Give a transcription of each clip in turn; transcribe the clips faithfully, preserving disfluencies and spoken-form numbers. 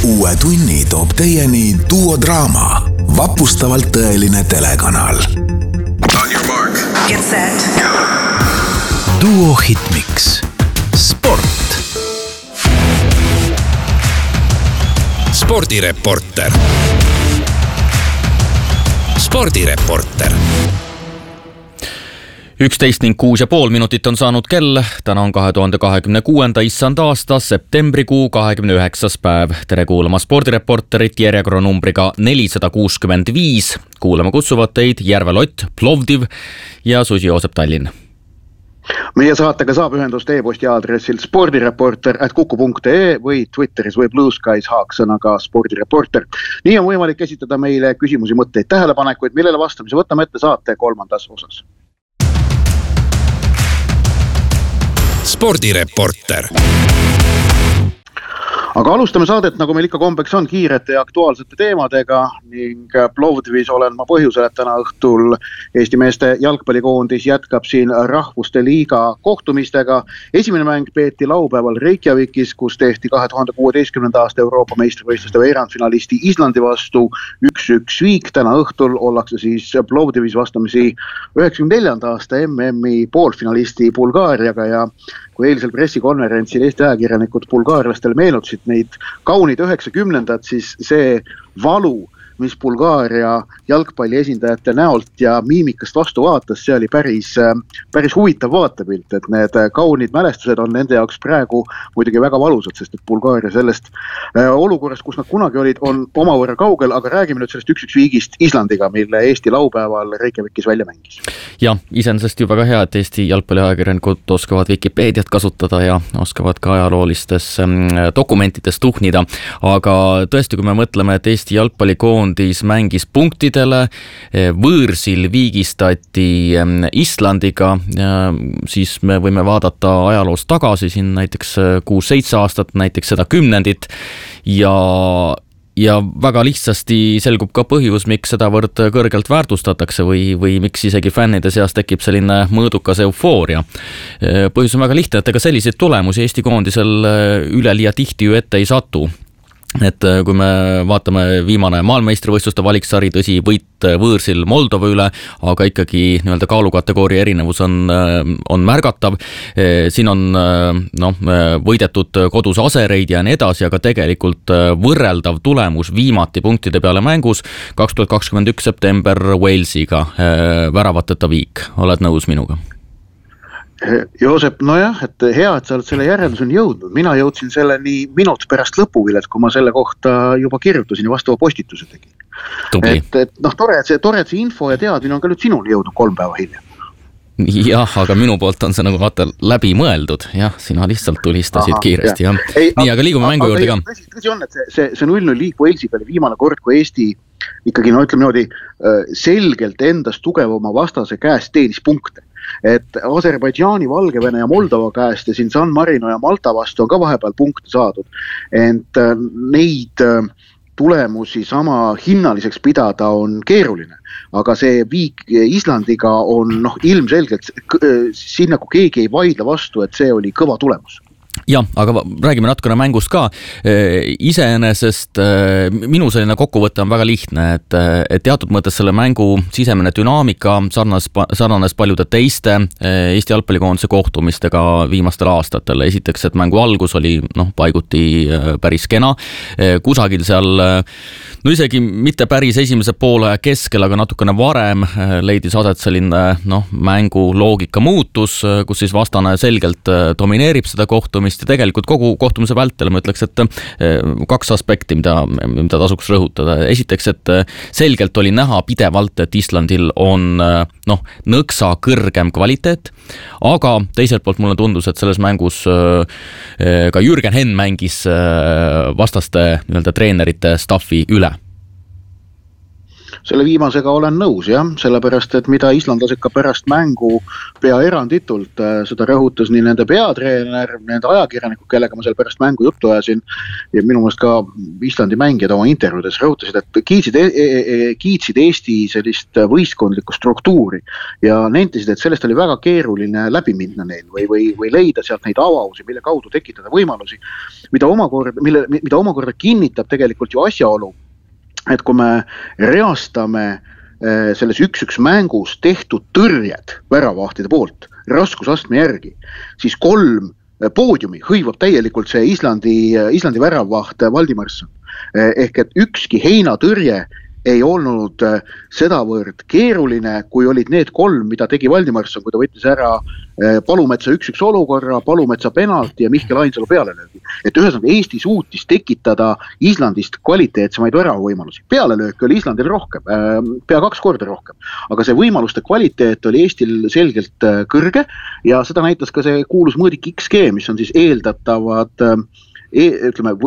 Uue tunni toob teieni duodraama, vapustavalt tõeline telekanal. On your mark. Get set. Duo Hitmix. Sport. Spordireporter. Spordireporter. üksteist ning kuus ja pool minutit on saanud kell. Täna on kahe tuhande kahekümne kuuenda issand aasta, septembrikuu kahekümne üheksas päev. Tere kuulama Spordireporterit järjekorranumbriga nelisada kuuskümmend viis. Kuulama kutsuvad teid Järve Lott, Plovdiv ja Susi Joosep Tallinn. Meie saatega saab ühendust e-posti aadressil spordireporter at kuku punkt ee või Twitteris või Blue Skies haaksõnaga spordireporter. Nii on võimalik esitada meile küsimusi, mõtteid, tähelepanekuid, millele vastamise võtame ette saate kolmandas osas. Spordireporter. Aga alustame saadet, nagu meil ikka kombeks on, kiirete ja aktuaalsete teemadega ning Plovdivis olen ma põhjusel, et täna õhtul Eesti meeste jalgpallikoondis jätkab siin Rahvuste liiga kohtumistega. Esimene mäng peeti laupäeval Reykjavikis, kus tehti kahe tuhande kuueteistkümnenda aasta Euroopa meistrivõistluste veerandfinalisti Islandi vastu üks-üks viik. Täna õhtul ollakse siis Plovdivis vastamisi üheksakümne neljanda aasta M M-i poolfinalisti Bulgaariaga ja kui eilsel pressikonverentsil Eesti ajakirjanikud bulgaarlastele meenutasid neid kaunid üheksakümnendad, siis see valu, mis Bulgaaria jalgpalli esindajate näolt ja miimikast vastu vaatas, see oli päris, päris huvitav vaatepilt, et need kaunid mälestused on nende jaoks praegu muidugi väga valusad, sest et Bulgaaria sellest olukorrast, kus nad kunagi olid, on omavõrra kaugel, aga räägime nüüd sellest üks-üks viigist Islandiga, mille Eesti laupäeval Reykjavikis välja mängis. Ja, iseenesest ju väga hea, et Eesti jalgpalliajakirjanikud oskavad Wikipeediat kasutada ja oskavad ka ajaloolistes dokumentides tuhnida, aga tõesti, kui me mõtleme, et Eesti jalgpallikoon mängis punktidele, võõrsil viigistati Islandiga, siis me võime vaadata ajaloos tagasi siin näiteks kuus-seitse aastat, näiteks seda kümnendit ja ja väga lihtsasti selgub ka põhjus, miks sedavõrd kõrgelt väärtustatakse või, või miks isegi fännide seas tekib selline mõõdukas eufooria. Põhjus on väga lihtne, et ega selliseid tulemusi Eesti koondisel üleliia tihti ju ette ei satu. Et kui me vaatame viimane maailmameistrivõistluste valiksari, tõsi võit võõrsil Moldova üle, aga ikkagi nii-öelda kaalukategooria erinevus on, on märgatav. Siin on no, võidetud kodus asereid ja nii edasi, aga tegelikult võrreldav tulemus viimati punktide peale mängus kaks tuhat kakskümmend üks september Walesiga, väravateta viik. Oled nõus minuga? Joosep, nojah, et hea, et sa oled selle järelduseni jõudnud. Mina jõudsin selleni minut pärast lõpuvilet, kui ma selle kohta juba kirjutasin ja vastava postituse tegin. Tubli. Et, et noh, tore, et see, tore, et see info ja teadmine on ka nüüd sinuni jõudnud kolm päeva hiljem. Jah, aga minu poolt on see nagu vaata läbi mõeldud. Jah, sina lihtsalt tulistasid Aha, kiiresti. Ja. Ei, Nii, aga liigume mängu juurde ka. Tõsi, tõsi on, et see, see, see null-null liik Walesiga oli viimane kord, kui Eesti ikkagi, no ütleme niimoodi, selgelt endast tugevama vastase käest teenis punkte. Et Aserbaidžaani, Valgevene ja Moldova käest ja siin San Marino ja Malta vastu on ka vahepeal punkte saadud. Ent neid tulemusi sama hinnaliseks pidada on keeruline. Aga see viik Islandiga on noh, ilmselgelt sinna, kui keegi ei vaidle vastu, et see oli kõva tulemus. Jah, aga räägime natukene mängust ka. Iseenesest minu selline kokkuvõte on väga lihtne, et, et teatud mõttes selle mängu sisemine dünaamika sarnas, sarnanes paljude teiste Eesti jalgpallikoondise kohtumistega viimastel aastatel. Esiteks, et mängu algus oli noh, paiguti päris kena. Kusagil seal, no isegi mitte päris esimese poole keskel, aga natukene varem leidis aset selline noh, mängu loogika muutus, kus siis vastane selgelt domineerib seda kohtumist ja tegelikult kogu kohtumise vältel ma ütleks, et kaks aspekti, mida, mida tasuks rõhutada. Esiteks, et selgelt oli näha pidevalt, et Islandil on noh, nõksa kõrgem kvaliteet, aga teiselt poolt mulle tundus, et selles mängus ka Jürgen Henn mängis vastaste nii-öelda treenerite staffi üle. selle viimasega olen nõus, jah, sellepärast, et mida islandlased ka pärast mängu pea eranditult, seda rõhutas nii nende peatreener, nende ajakirjanikud, kellega ma seal pärast mängu juttu ajasin, ja minu meelest ka Islandi mängijad oma intervjuudes rõhutasid, et kiitsid, kiitsid Eesti sellist võistkondlikku struktuuri ja nentisid, et sellest oli väga keeruline läbi minna neil või, või, või leida sealt neid avausi, mille kaudu tekitada võimalusi, mida omakorda, mille, mida omakorda kinnitab tegelikult ju asjaolu, et kui me reastame selles üks-üks mängus tehtud tõrjed väravahtide poolt raskusastme järgi, siis kolm poodiumi hõivab täielikult see Islandi, Islandi väravaht Valdimarsson. Ehk et ükski heinatõrje ei olnud sedavõrd keeruline, kui olid need kolm, mida tegi Valdimarsson, kui ta võttis ära Palumetsa üks-üks olukorra, Palumetsa penalti ja Mihkel Ainsalu pealelöögi. Et ühesõnaga Eesti suutis tekitada Islandist kvaliteetsemaid väravavõimalusi. Pealelööki oli Islandil rohkem, pea kaks korda rohkem, aga see võimaluste kvaliteet oli Eestil selgelt kõrge ja seda näitas ka see kuulus mõõdik X G, mis on siis eeldatavad e, ütleme,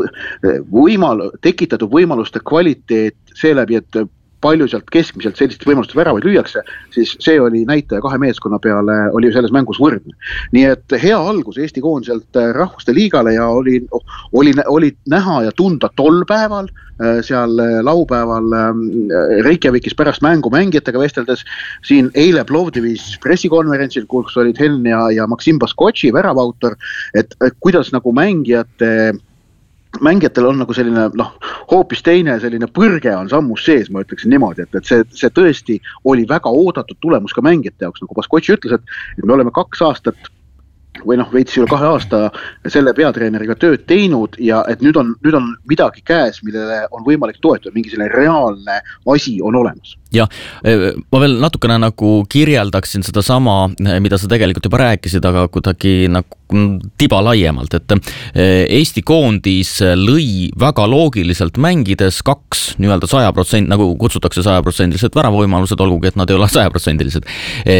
võimal, tekitatud võimaluste kvaliteet seeläbi, et palju sealt keskmiselt sellist võimalust väravaid lüüakse, siis see oli näitaja kahe meeskonna peale, oli selles mängus võrdne. Nii et hea algus Eesti koondiselt rahvuste liigale ja oli, oli, oli näha ja tunda tol päeval, seal laupäeval Reykjavikis pärast mängu mängijatega vesteldes, siin eile Plovdivis pressikonverentsil, kus olid Heln ja, ja Maksim Baskotši väravautor, et kuidas nagu mängijate mängijatel on nagu selline, noh, hoopis teine selline põrge on sammus sees, ma ütleksin niimoodi, et, et see, see tõesti oli väga oodatud tulemus ka mängijate jaoks, nagu Baskotši ütles, et, et me oleme kaks aastat või noh, veits üle kahe aasta selle peatreeneriga tööd teinud ja et nüüd on, nüüd on midagi käes, millele on võimalik toetada, mingi selline reaalne asi on olemas. Ja, ma veel natukene nagu kirjeldaksin seda sama, mida sa tegelikult juba rääkisid, aga kuidagi nagu tiba laiemalt, et Eesti koondis lõi väga loogiliselt mängides kaks nii-öelda saja protsendi, nagu kutsutakse saja protsendilised väravavõimalused, olgugi, et nad ei ole saja protsendilised.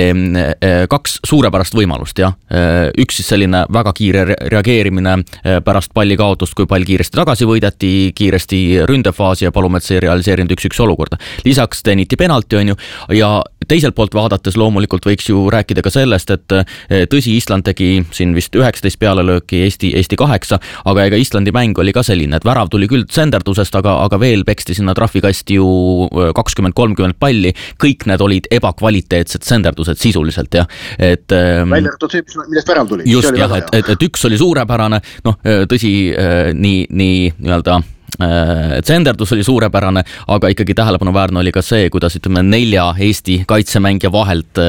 Kaks suurepärast võimalust, jah. Üks siis selline väga kiire reageerimine pärast palli kaotust, kui pall kiiresti tagasi võideti, kiiresti ründefaasi ja Palumetsa ei realiseerinud üks-üks olukorda. Lisaks teeniti penalti on ju, ja teiselt poolt vaadates loomulikult võiks ju rääkida ka sellest, et tõsi, Island tegi siin vist üheksateist pealelööki, Eesti, Eesti kaheksa, aga ega Islandi mäng oli ka selline, et värav tuli küll tsenderdusest, aga, aga veel peksti sinna trahvikasti ju kakskümmend kolmkümmend palli, kõik need olid ebakvaliteetsed tsenderdused sisuliselt, jah. Et, välja arvatud see, millest värav tuli. Just, jah, et, et, et üks oli suurepärane, noh, tõsi, nii, nii nii-öelda tsenderdus oli suurepärane, aga ikkagi tähelepanuväärne oli ka see, kuidas ütleme nelja Eesti kaitsemängija vahelt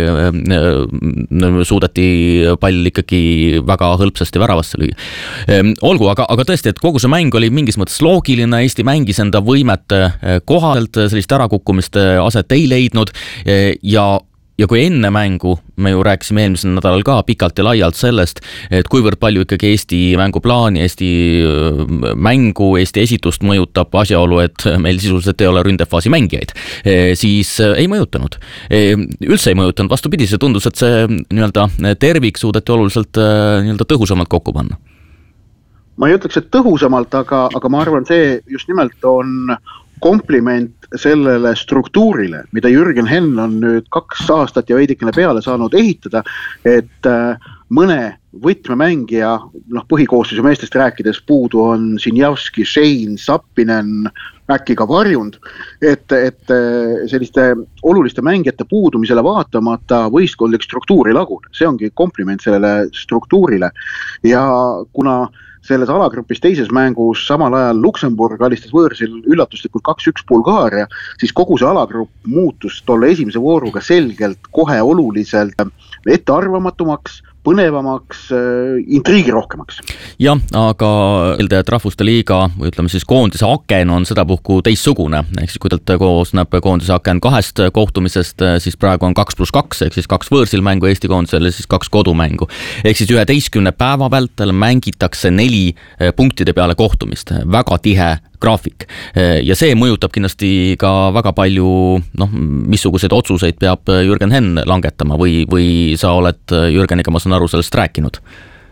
suudeti pall ikkagi väga hõlpsasti väravasse lüüa. Olgu, aga, aga tõesti, et kogu see mäng oli mingis mõttes loogiline, Eesti mängis enda võimet kohalt, sellist ärakukkumist aset ei leidnud ja Ja kui enne mängu, me ju rääkisime eelmisel nädalal ka pikalt ja laialt sellest, et kuivõrd palju ikkagi Eesti mänguplaani, Eesti mängu, Eesti esitust mõjutab asjaolu, et meil sisuliselt ei ole ründefaasi mängijaid, siis ei mõjutanud. Üldse ei mõjutanud, vastupidi, see tundus, et see nii-öelda tervik suudeti oluliselt nii-öelda tõhusamalt kokku panna. Ma ei ütleks, et tõhusamalt, aga, aga ma arvan, see just nimelt on kompliment sellele struktuurile, mida Jürgen Henn on nüüd kaks aastat ja veidikene peale saanud ehitada, et mõne võtmemängija, noh, põhikoosseisu meestest rääkides puudu on Sinjavski, Shane, Sappinen, äkki ka Varjund, et, et selliste oluliste mängijate puudumisele vaatamata võistkondlik struktuuri lagune. See ongi kompliment sellele struktuurile ja kuna selles alagrupis teises mängus samal ajal Luksemburg alistas võõrsil üllatuslikult kaks-üks Bulgaaria, siis kogu see alagrupp muutus tolle esimese vooruga selgelt kohe oluliselt ettearvamatumaks, põnevamaks, intriigi rohkemaks. Jah, aga elde, et rahvuste liiga, või ütleme siis koondise aken on sedapuhku teissugune, ehk siis kui talt koosneb koondise aken kahest kohtumisest, siis praegu on kaks pluss kaks, ehk siis kaks võõrsilmängu Eesti koondisele, siis kaks kodumängu. Ehk siis üheteistkümne päeva vältel mängitakse neli punktide peale kohtumist, väga tihe graafik. Ja see mõjutab kindlasti ka väga palju, noh, missuguseid otsuseid peab Jürgen Henn langetama või, või sa oled Jürgeniga, ma saan aru, sellest rääkinud?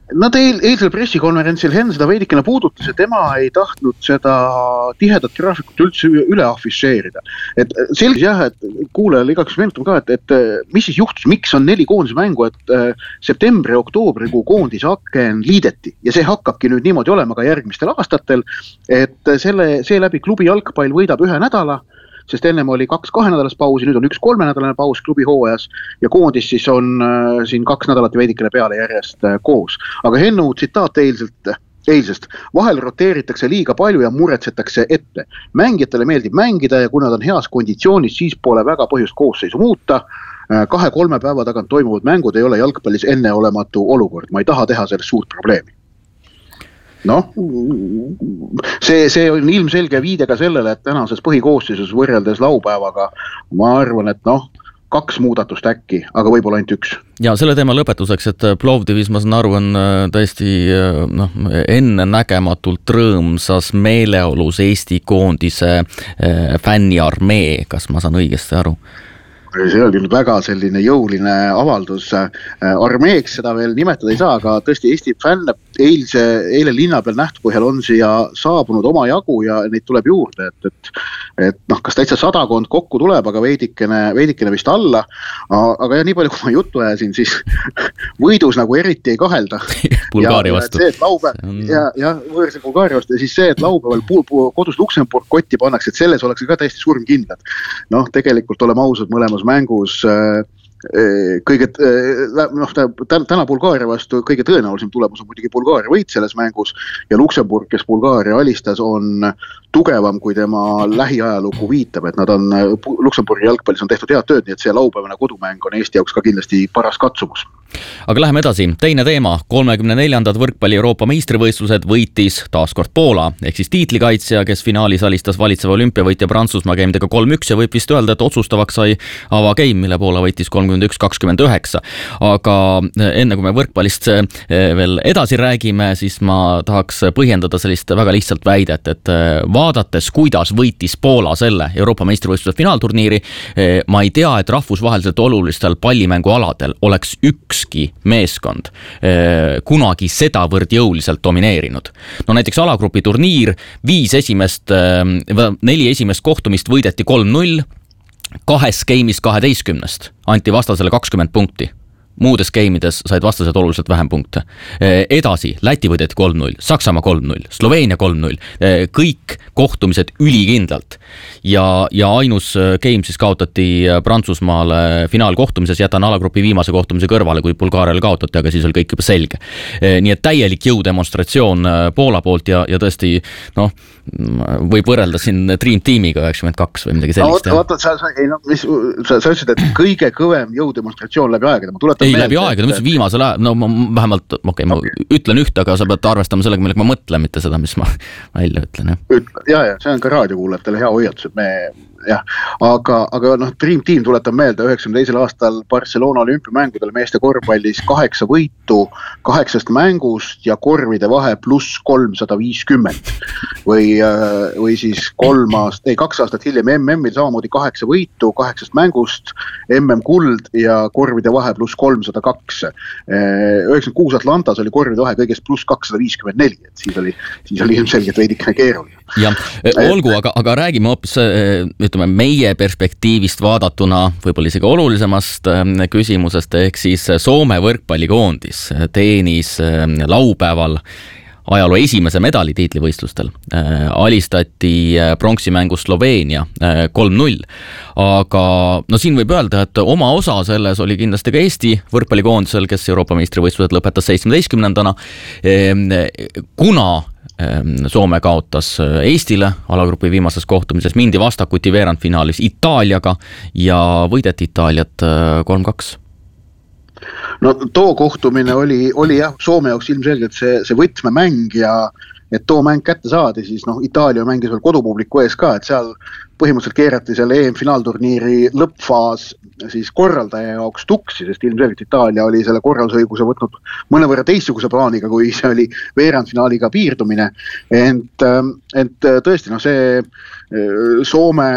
Nad eil, eilsel pressikonverentsil Henn seda veidikene puudutas ja tema ei tahtnud seda tihedat graafikut üldse üle afišeerida. Et selgis jah, et kuulajale igaks meenutab ka, et, et mis siis juhtus, miks on neli koondise mängu, et septembri, oktoobri, kui koondis aken liideti ja see hakkabki nüüd niimoodi olema ka järgmistel aastatel, et selle, see läbi klubi jalgpall võidab ühe nädala, sest ennem oli kaks kahenädalast pausi, nüüd on üks kolmenädalane paus klubi hooajas ja koondis siis on äh, siin kaks nädalat veidikene peale järjest äh, koos. Aga Hennu tsitaat eilselt, eilsest, vahel roteeritakse liiga palju ja muretsetakse ette. Mängijatele meeldib mängida ja kui nad on heas konditsioonis, siis pole väga põhjust koosseisu muuta. Kahe-kolme päeva tagant toimuvad mängud ei ole jalgpallis enneolematu olukord. Ma ei taha teha sellest suurt probleemi. Noh, see, see on ilmselge viide ka sellele, et tänases põhikoosseisus võrreldes laupäevaga ma arvan, et noh, kaks muudatust äkki, aga võib-olla ainult üks. Ja selle teema lõpetuseks, et Plovdivis, ma saan aru, on tõesti noh, enne nägematult rõõmsas meeleolus Eesti koondise fänniarmee, kas ma saan õigesti aru? See oli väga selline jõuline avaldus. Armeeks seda veel nimetada ei saa, aga tõesti Eesti fänne eilse, eile linna peal nähtupõhjal on siia saabunud oma jagu ja neid tuleb juurde, et, et, et noh, kas täitsa sadakond kokku tuleb, aga veidikene, veidikene vist alla. Aga ja nii palju, kui ma juttu ajasin, siis võidus nagu eriti ei kahelda. Bulgaaria vastu. Ja, see, et laupäev, ja, ja võõrse Bulgaaria vastu ja siis see, et laupäeval kodus Luksemburg kotti pannakse, et selles oleks ka täiesti surm kindlad. Noh, tegelikult oleme ausad mõlemas mängus kõige, noh, täna Bulgaaria vastu kõige tõenäolisem tulemus on muidugi Bulgaaria võit selles mängus ja Luksemburg, kes Bulgaaria alistas, on tugevam, kui tema lähiajalugu viitab, et nad on, Luksemburgi jalgpallis on tehtud head tööd, nii et see laupäevane kodumäng on Eesti jaoks ka kindlasti paras katsumus. Aga läheme edasi. Teine teema, kolmekümne neljandad võrkpalli Euroopa meistrivõistlused võitis taaskord Poola, ehk siis tiitlikaitsja, kes finaalis alistas valitseva olümpiavõitja Prantsusmaa geimidega kolm üks ja võib vist öelda, et otsustavaks sai avageim, mille Poola võitis kolmkümmend üks kakskümmend üheksa. Aga enne kui me võrkpallist veel edasi räägime, siis ma tahaks põhjendada sellist väga lihtsalt väidet, et vaadates, kuidas võitis Poola selle Euroopa meistrivõistluse finaalturniiri, ma ei tea, et rahvusvaheliselt olulistel pallimängualadel oleks ükski meeskond kunagi sedavõrd jõuliselt domineerinud. No näiteks alagrupi turniir, viis esimest, neli esimest kohtumist võideti kolm null, kahes geimis kaheteistkümnest anti vastasele kakskümmend punkti. Muudes geimides said vastased oluliselt vähem punkte. Edasi, Läti võideti kolm null, Saksamaa kolm null, Sloveenia kolm null, kõik kohtumised ülikindlalt. Ja, ja ainus geim siis kaotati Prantsusmaale finaalkohtumises, jätan alagrupi viimase kohtumise kõrvale, kui Bulgaariale kaotati, aga siis oli kõik juba selge. Nii et täielik jõudemonstratsioon Poola poolt ja, ja tõesti, noh, võib võrrelda siin Dream Teamiga üheksakümmend kaks või midagi sellist. No, oota, sa, sa, no, mis, sa, sa ütlesid, et kõige kõvem jõudemonstratsioon läbi aegade. Ma tuletan ei, läbi aegade, ma ütlesin viimasel ajal, no ma vähemalt, okei, okay, ma ütlen ühte, aga sa pead arvestama sellega, millega ma mõtlen, mitte seda, mis ma välja ütlen. Ja, ja, ja see on ka raadiokuulajatele hea hoiatus, et me jah, aga, aga noh, Dream Team tuletab meelde üheksakümne teisel aastal Barcelona olümpiamängudel meeste korvpallis kaheksa võitu kaheksast mängust ja korvide vahe pluss kolmsada viiskümmend või, või siis kolm aastat, ei kaks aastat hiljem M M-il samamoodi kaheksa võitu kaheksast mängust, M M kuld ja korvide vahe pluss kolmsada kaks. üheksakümmend kuus Atlantas oli korvide vahe kõigest pluss kakssada viiskümmend neli, et siis oli, siis oli ilmselgelt veidikene keeruline. Ja, olgu, aga, aga räägime hoopis ütleme, meie perspektiivist vaadatuna võib-olla isegi olulisemast küsimusest, ehk siis Soome võrkpallikoondis teenis laupäeval ajaloo esimese medali tiitlivõistlustel. Alistati pronksimängus Sloveenia kolm null. Aga no siin võib öelda, et oma osa selles oli kindlasti ka Eesti võrkpallikoondisel, kes Euroopa meistrivõistlused lõpetas seitsmeteistkümnendana. Kuna Soome kaotas Eestile alagrupi viimases kohtumises, mindi vastakuti veerandfinaalis Itaaliaga ja võideti Itaaliat kolm kaks. No too kohtumine oli, oli jah, Soome jaoks ilmselgelt see, see võtmemäng ja et too mäng kätte saadi, siis noh, Itaalia mängis veel kodupubliku ees ka, et seal põhimõtteliselt keerati selle E M-finaalturniiri lõppfaas siis korraldaja jaoks tuksi, sest ilmselgelt Itaalia oli selle korraldusõiguse võtnud mõnevõrra teistsuguse plaaniga, kui see oli veerandfinaaliga piirdumine. Ent, ent tõesti, no see Soome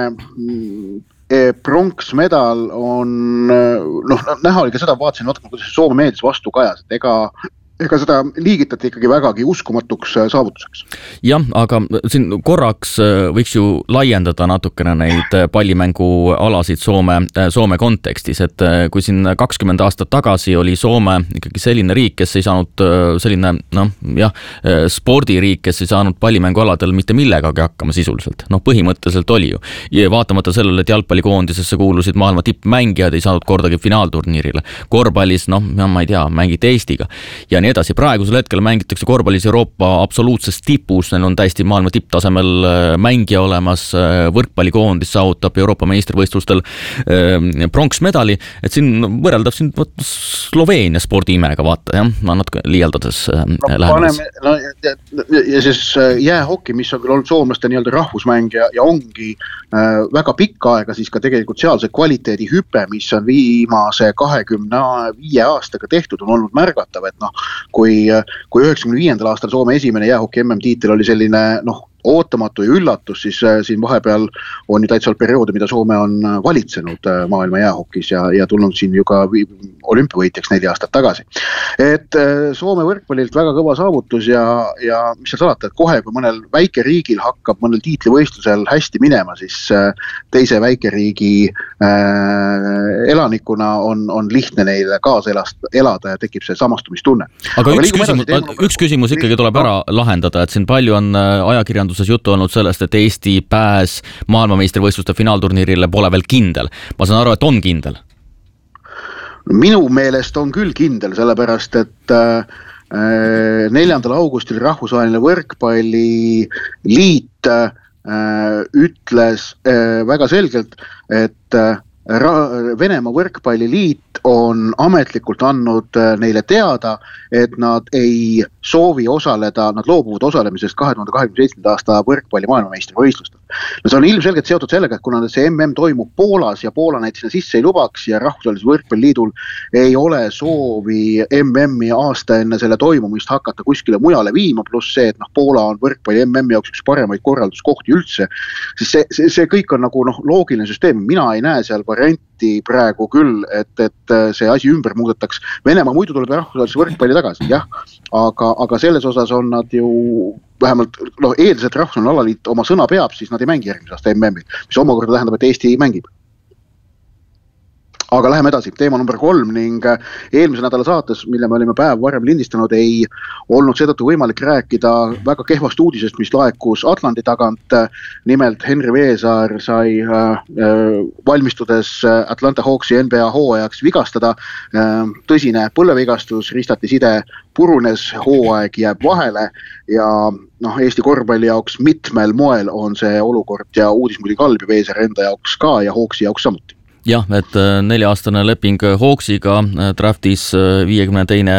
pronksmedal on, noh, näha oli ka seda, vaatasin natuke, kuidas Soome meedias vastu kajas, et ega ega seda liigitati ikkagi vägagi uskumatuks saavutuseks. Jah, aga siin korraks võiks ju laiendada natukene neid pallimängualasid Soome, Soome kontekstis, et kui siin kakskümmend aastat tagasi oli Soome ikkagi selline riik, kes ei saanud selline, noh, jah, spordiriik, kes ei saanud pallimängualadel mitte millegagi hakkama sisuliselt. Noh, põhimõtteliselt oli ju. Ja vaatamata sellele, et jalgpallikoondisesse kuulusid maailma tippmängijad, ei saanud kordagi finaalturniirile. Korvpallis, noh, ma ei tea, mängiti Eestiga ja nii edasi. Praegusel hetkel mängitakse korvpallis Euroopa absoluutses tipus, neil on täiesti maailma tipptasemel mängija olemas, võrkpallikoondis saavutab Euroopa meistrivõistlustel pronksmedali, et siin võrreldab siin Sloveenia spordiimega, vaata, jah, ma natuke liialdades no, lähenes. No, ja, ja siis jäähoki, mis on küll olnud soomlaste nii-öelda rahvusmäng ja, ja ongi äh, väga pikka aega siis ka tegelikult sealse kvaliteedi hüpe, mis on viimase kahekümne viie aastaga tehtud, on olnud märgatav, et noh, kui, kui üheksakümne viiendal aastal Soome esimene jäähoki M M-tiitel oli selline, noh, ootamatu ja üllatus, siis siin vahepeal on ju täitsa perioodi, mida Soome on valitsenud maailma jäähokis ja, ja tulnud siin ju ka olümpiavõitjaks neli aastat tagasi. Et Soome võrkpallilt väga kõva saavutus ja, ja mis seal salata, et kohe, kui mõnel väikeriigil hakkab mõnel tiitlivõistlusel hästi minema, siis teise väikeriigi äh, elanikuna on, on lihtne neile kaasa elast, elada ja tekib see samastumistunne. Aga, Aga üks, küsimus, edasi, üks küsimus ikkagi tuleb ära lahendada, et siin palju on ajakirjandus juttu olnud sellest, et Eesti pääs maailmameistrivõistluste finaalturniirile pole veel kindel. Ma saan aru, et on kindel. Minu meelest on küll kindel, sellepärast, et neljandal augustil rahvusvaheline võrkpalliliit ütles väga selgelt, et Venemaa võrkpalliliit on ametlikult andnud neile teada, et nad ei soovi osaleda, nad loobuvad osalemisest kahe tuhande kahekümne seitsmenda aasta võrkpalli maailmameistrivõistlustel. No see on ilmselgelt seotud sellega, et kuna see M M toimub Poolas ja Poola näit sinna sisse ei lubaks ja rahvusvahelisel võrkpalliliidul ei ole soovi M M-i aasta enne selle toimumist hakata kuskile mujale viima, pluss see, et noh, Poola on võrkpalli M M-i jaoks üks paremaid korralduskohti üldse, siis see, see, see kõik on nagu noh, loogiline süsteem, mina ei näe seal varianti praegu küll, et, et see asi ümber muudetaks. Venemaa muidu tuleb rahvusvahelise võrkpalli tagasi, jah, aga, aga selles osas on nad ju vähemalt no, eeldes, et rahvusvaheline alaliit oma sõna peab, siis nad ei mängi järgmise aasta M M-i, mis omakorda tähendab, et Eesti mängib. Aga läheme edasi, teema number kolm ning eelmise nädala saates, mille me olime päev varem lindistanud, ei olnud seetõttu võimalik rääkida väga kehvast uudisest, mis laekus Atlandi tagant. Nimelt Henri Veesaar sai äh, valmistudes Atlanta Hawksi N B A hooajaks vigastada. Äh, tõsine põlvevigastus, ristati side, purunes, hooaeg jääb vahele ja noh, Eesti korvpalli jaoks mitmel moel on see olukord ja uudis muidugi halb ja Veesaar enda jaoks ka ja Hawksi jaoks samuti. Jah, et nelja-aastane leping Hawksiga, draftis viiekümne teine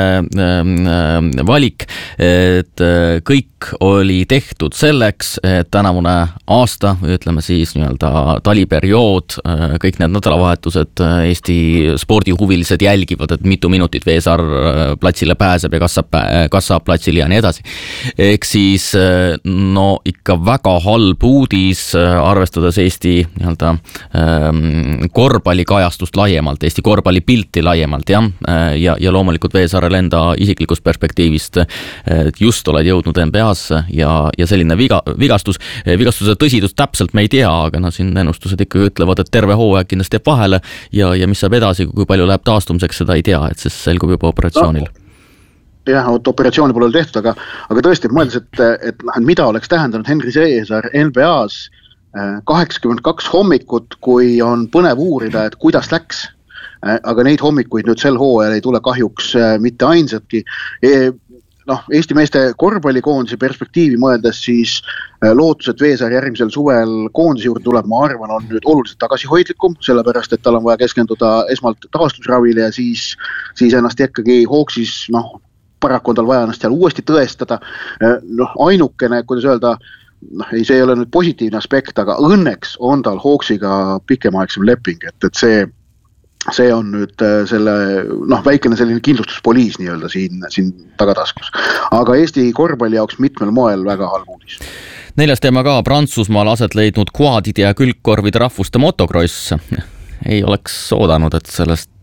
valik, et kõik oli tehtud selleks, et tänavune aasta, ütleme siis nii-öelda taliperiood, kõik need nädalavahetused Eesti spordihuvilised jälgivad, et mitu minutit Veesaar platsile pääseb ja kas saab, kas saab platsile ja nii edasi. Ehk siis no ikka väga halb uudis, arvestades Eesti nii-öelda korvpalli korvpallikajastust laiemalt, Eesti korvpallipilti laiemalt, jah, ja, ja loomulikult Veesaarel enda isiklikust perspektiivist just oled jõudnud N B A-sse ja, ja selline viga, vigastus, vigastuse tõsidust täpselt me ei tea, aga no siin ennustused ikkagi ütlevad, et terve hooaeg kindlasti jääb vahele ja, ja mis saab edasi, kui palju läheb taastumiseks, seda ei tea, et siis selgub juba operatsioonil. No. Jah, operatsiooni pole tehtud, aga, aga tõesti, mõeldes, et, et mida oleks tähendanud Henri Veesaar N B A-s kaheksakümmend kaks hommikut, kui on põnev uurida, et kuidas läks, aga neid hommikuid nüüd sel hooajal ei tule kahjuks mitte ainsatki. Noh, Eesti meeste korvpallikoondise perspektiivi mõeldes siis lootus, et Veesaar järgmisel suvel koondise juurde tuleb, ma arvan, on nüüd oluliselt tagasihoidlikum, sellepärast, et tal on vaja keskenduda esmalt taastusravile ja siis, siis ennast ikkagi Hawksis, noh, paraku on tal vaja ennast seal uuesti tõestada. Noh, ainukene, kuidas öelda, noh, ei, see ei ole nüüd positiivne aspekt, aga õnneks on tal Hawksiga pikemaaegsem leping, et, et see, see on nüüd selle, noh, väikene selline kindlustuspoliis nii-öelda siin, siin tagataskus. Aga Eesti korvpalli jaoks mitmel moel väga halb uudis. Neljas teema ka, Prantsusmaal aset leidnud quadide ja külgkorvide rahvuste motocross. Ei oleks oodanud, et sellest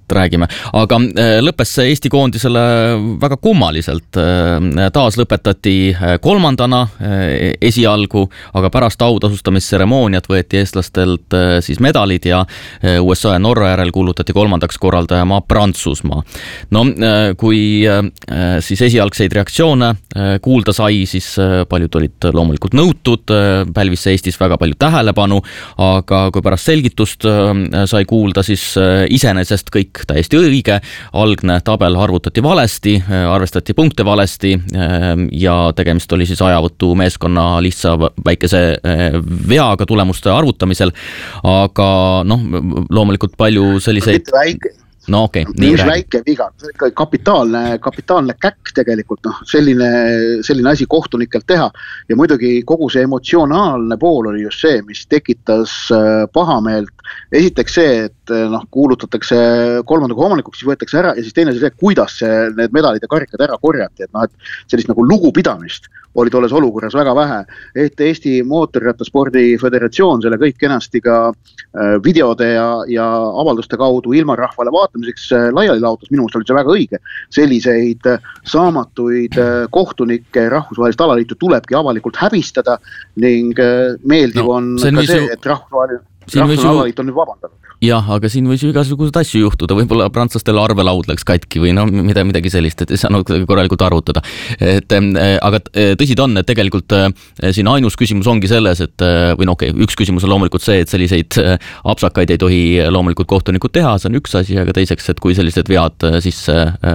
räägime. Aga lõppes Eesti koondisele väga kummaliselt. Taas lõpetati kolmandana esialgu, aga pärast autasustamisseremooniat võeti eestlastelt siis medalid ja U S A ja Norra järel kuulutati kolmandaks korraldajamaa Prantsusmaa. No kui siis esialgseid reaktsioone kuulda sai, siis paljud olid loomulikult nõutud, pälvis see Eestis väga palju tähelepanu, aga kui pärast selgitust sai kuulda, siis iseenesest kõik täiesti õige. Algne tabel arvutati valesti, arvestati punkte valesti ja tegemist oli siis ajavõtu meeskonna lihtsa väikese veaga tulemuste arvutamisel. Aga noh, loomulikult palju selliseid... Väike. No okei, okay, nii väike viga, kapitaalne, kapitaalne käkk tegelikult, noh, selline, selline asi kohtunikelt teha ja muidugi kogu see emotsionaalne pool oli just see, mis tekitas pahameelt. Esiteks see, et noh, kuulutatakse kolmandaga omanikuks, siis võetakse ära ja siis teine see, kuidas see, need medalid ja karikad ära korjati, et noh, et sellist nagu lugupidamist oli tolles olukorras väga vähe. Et Eesti Mootorrattaspordi Föderatsioon selle kõik kenasti ka videode ja, ja avalduste kaudu ilma rahvale vaatamiseks laiali laotas, minu meelest oli see väga õige. Selliseid saamatuid kohtunikke rahvusvahelist alaliitu tulebki avalikult häbistada ning meeldiv on no, ka see, et rahvusvaheline rahvusvaheline alaliit on nüüd vabandanud. Jah, aga siin võis ju igasugused asju juhtuda, võib-olla prantslastel arvelaud läks katki või no mida, midagi sellist, et ei saanud korralikult arvutada. Et, aga tõsi ta on, et tegelikult siin ainus küsimus ongi selles, et või no okei, okay, üks küsimus on loomulikult see, et selliseid apsakaid ei tohi loomulikult kohtunikud teha, see on üks asi, aga teiseks, et kui sellised vead sisse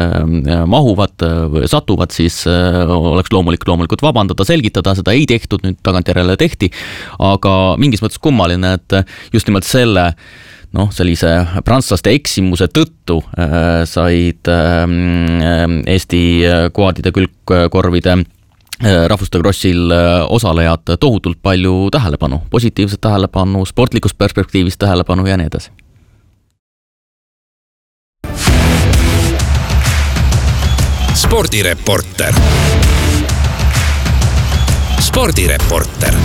mahuvad või satuvad, siis oleks loomulik loomulikult vabandada, selgitada, seda ei tehtud, nüüd tagantjärele tehti, aga mingis mõttes kummaline, et just nimelt selle noh, sellise prantslaste eksimuse tõttu äh, said äh, Eesti kvaadide külgkorvide äh, rahvuste krossil äh, osalejad tohutult palju tähelepanu, positiivset tähelepanu, sportlikust perspektiivist tähelepanu ja nii edasi. Spordireporter. Spordireporter.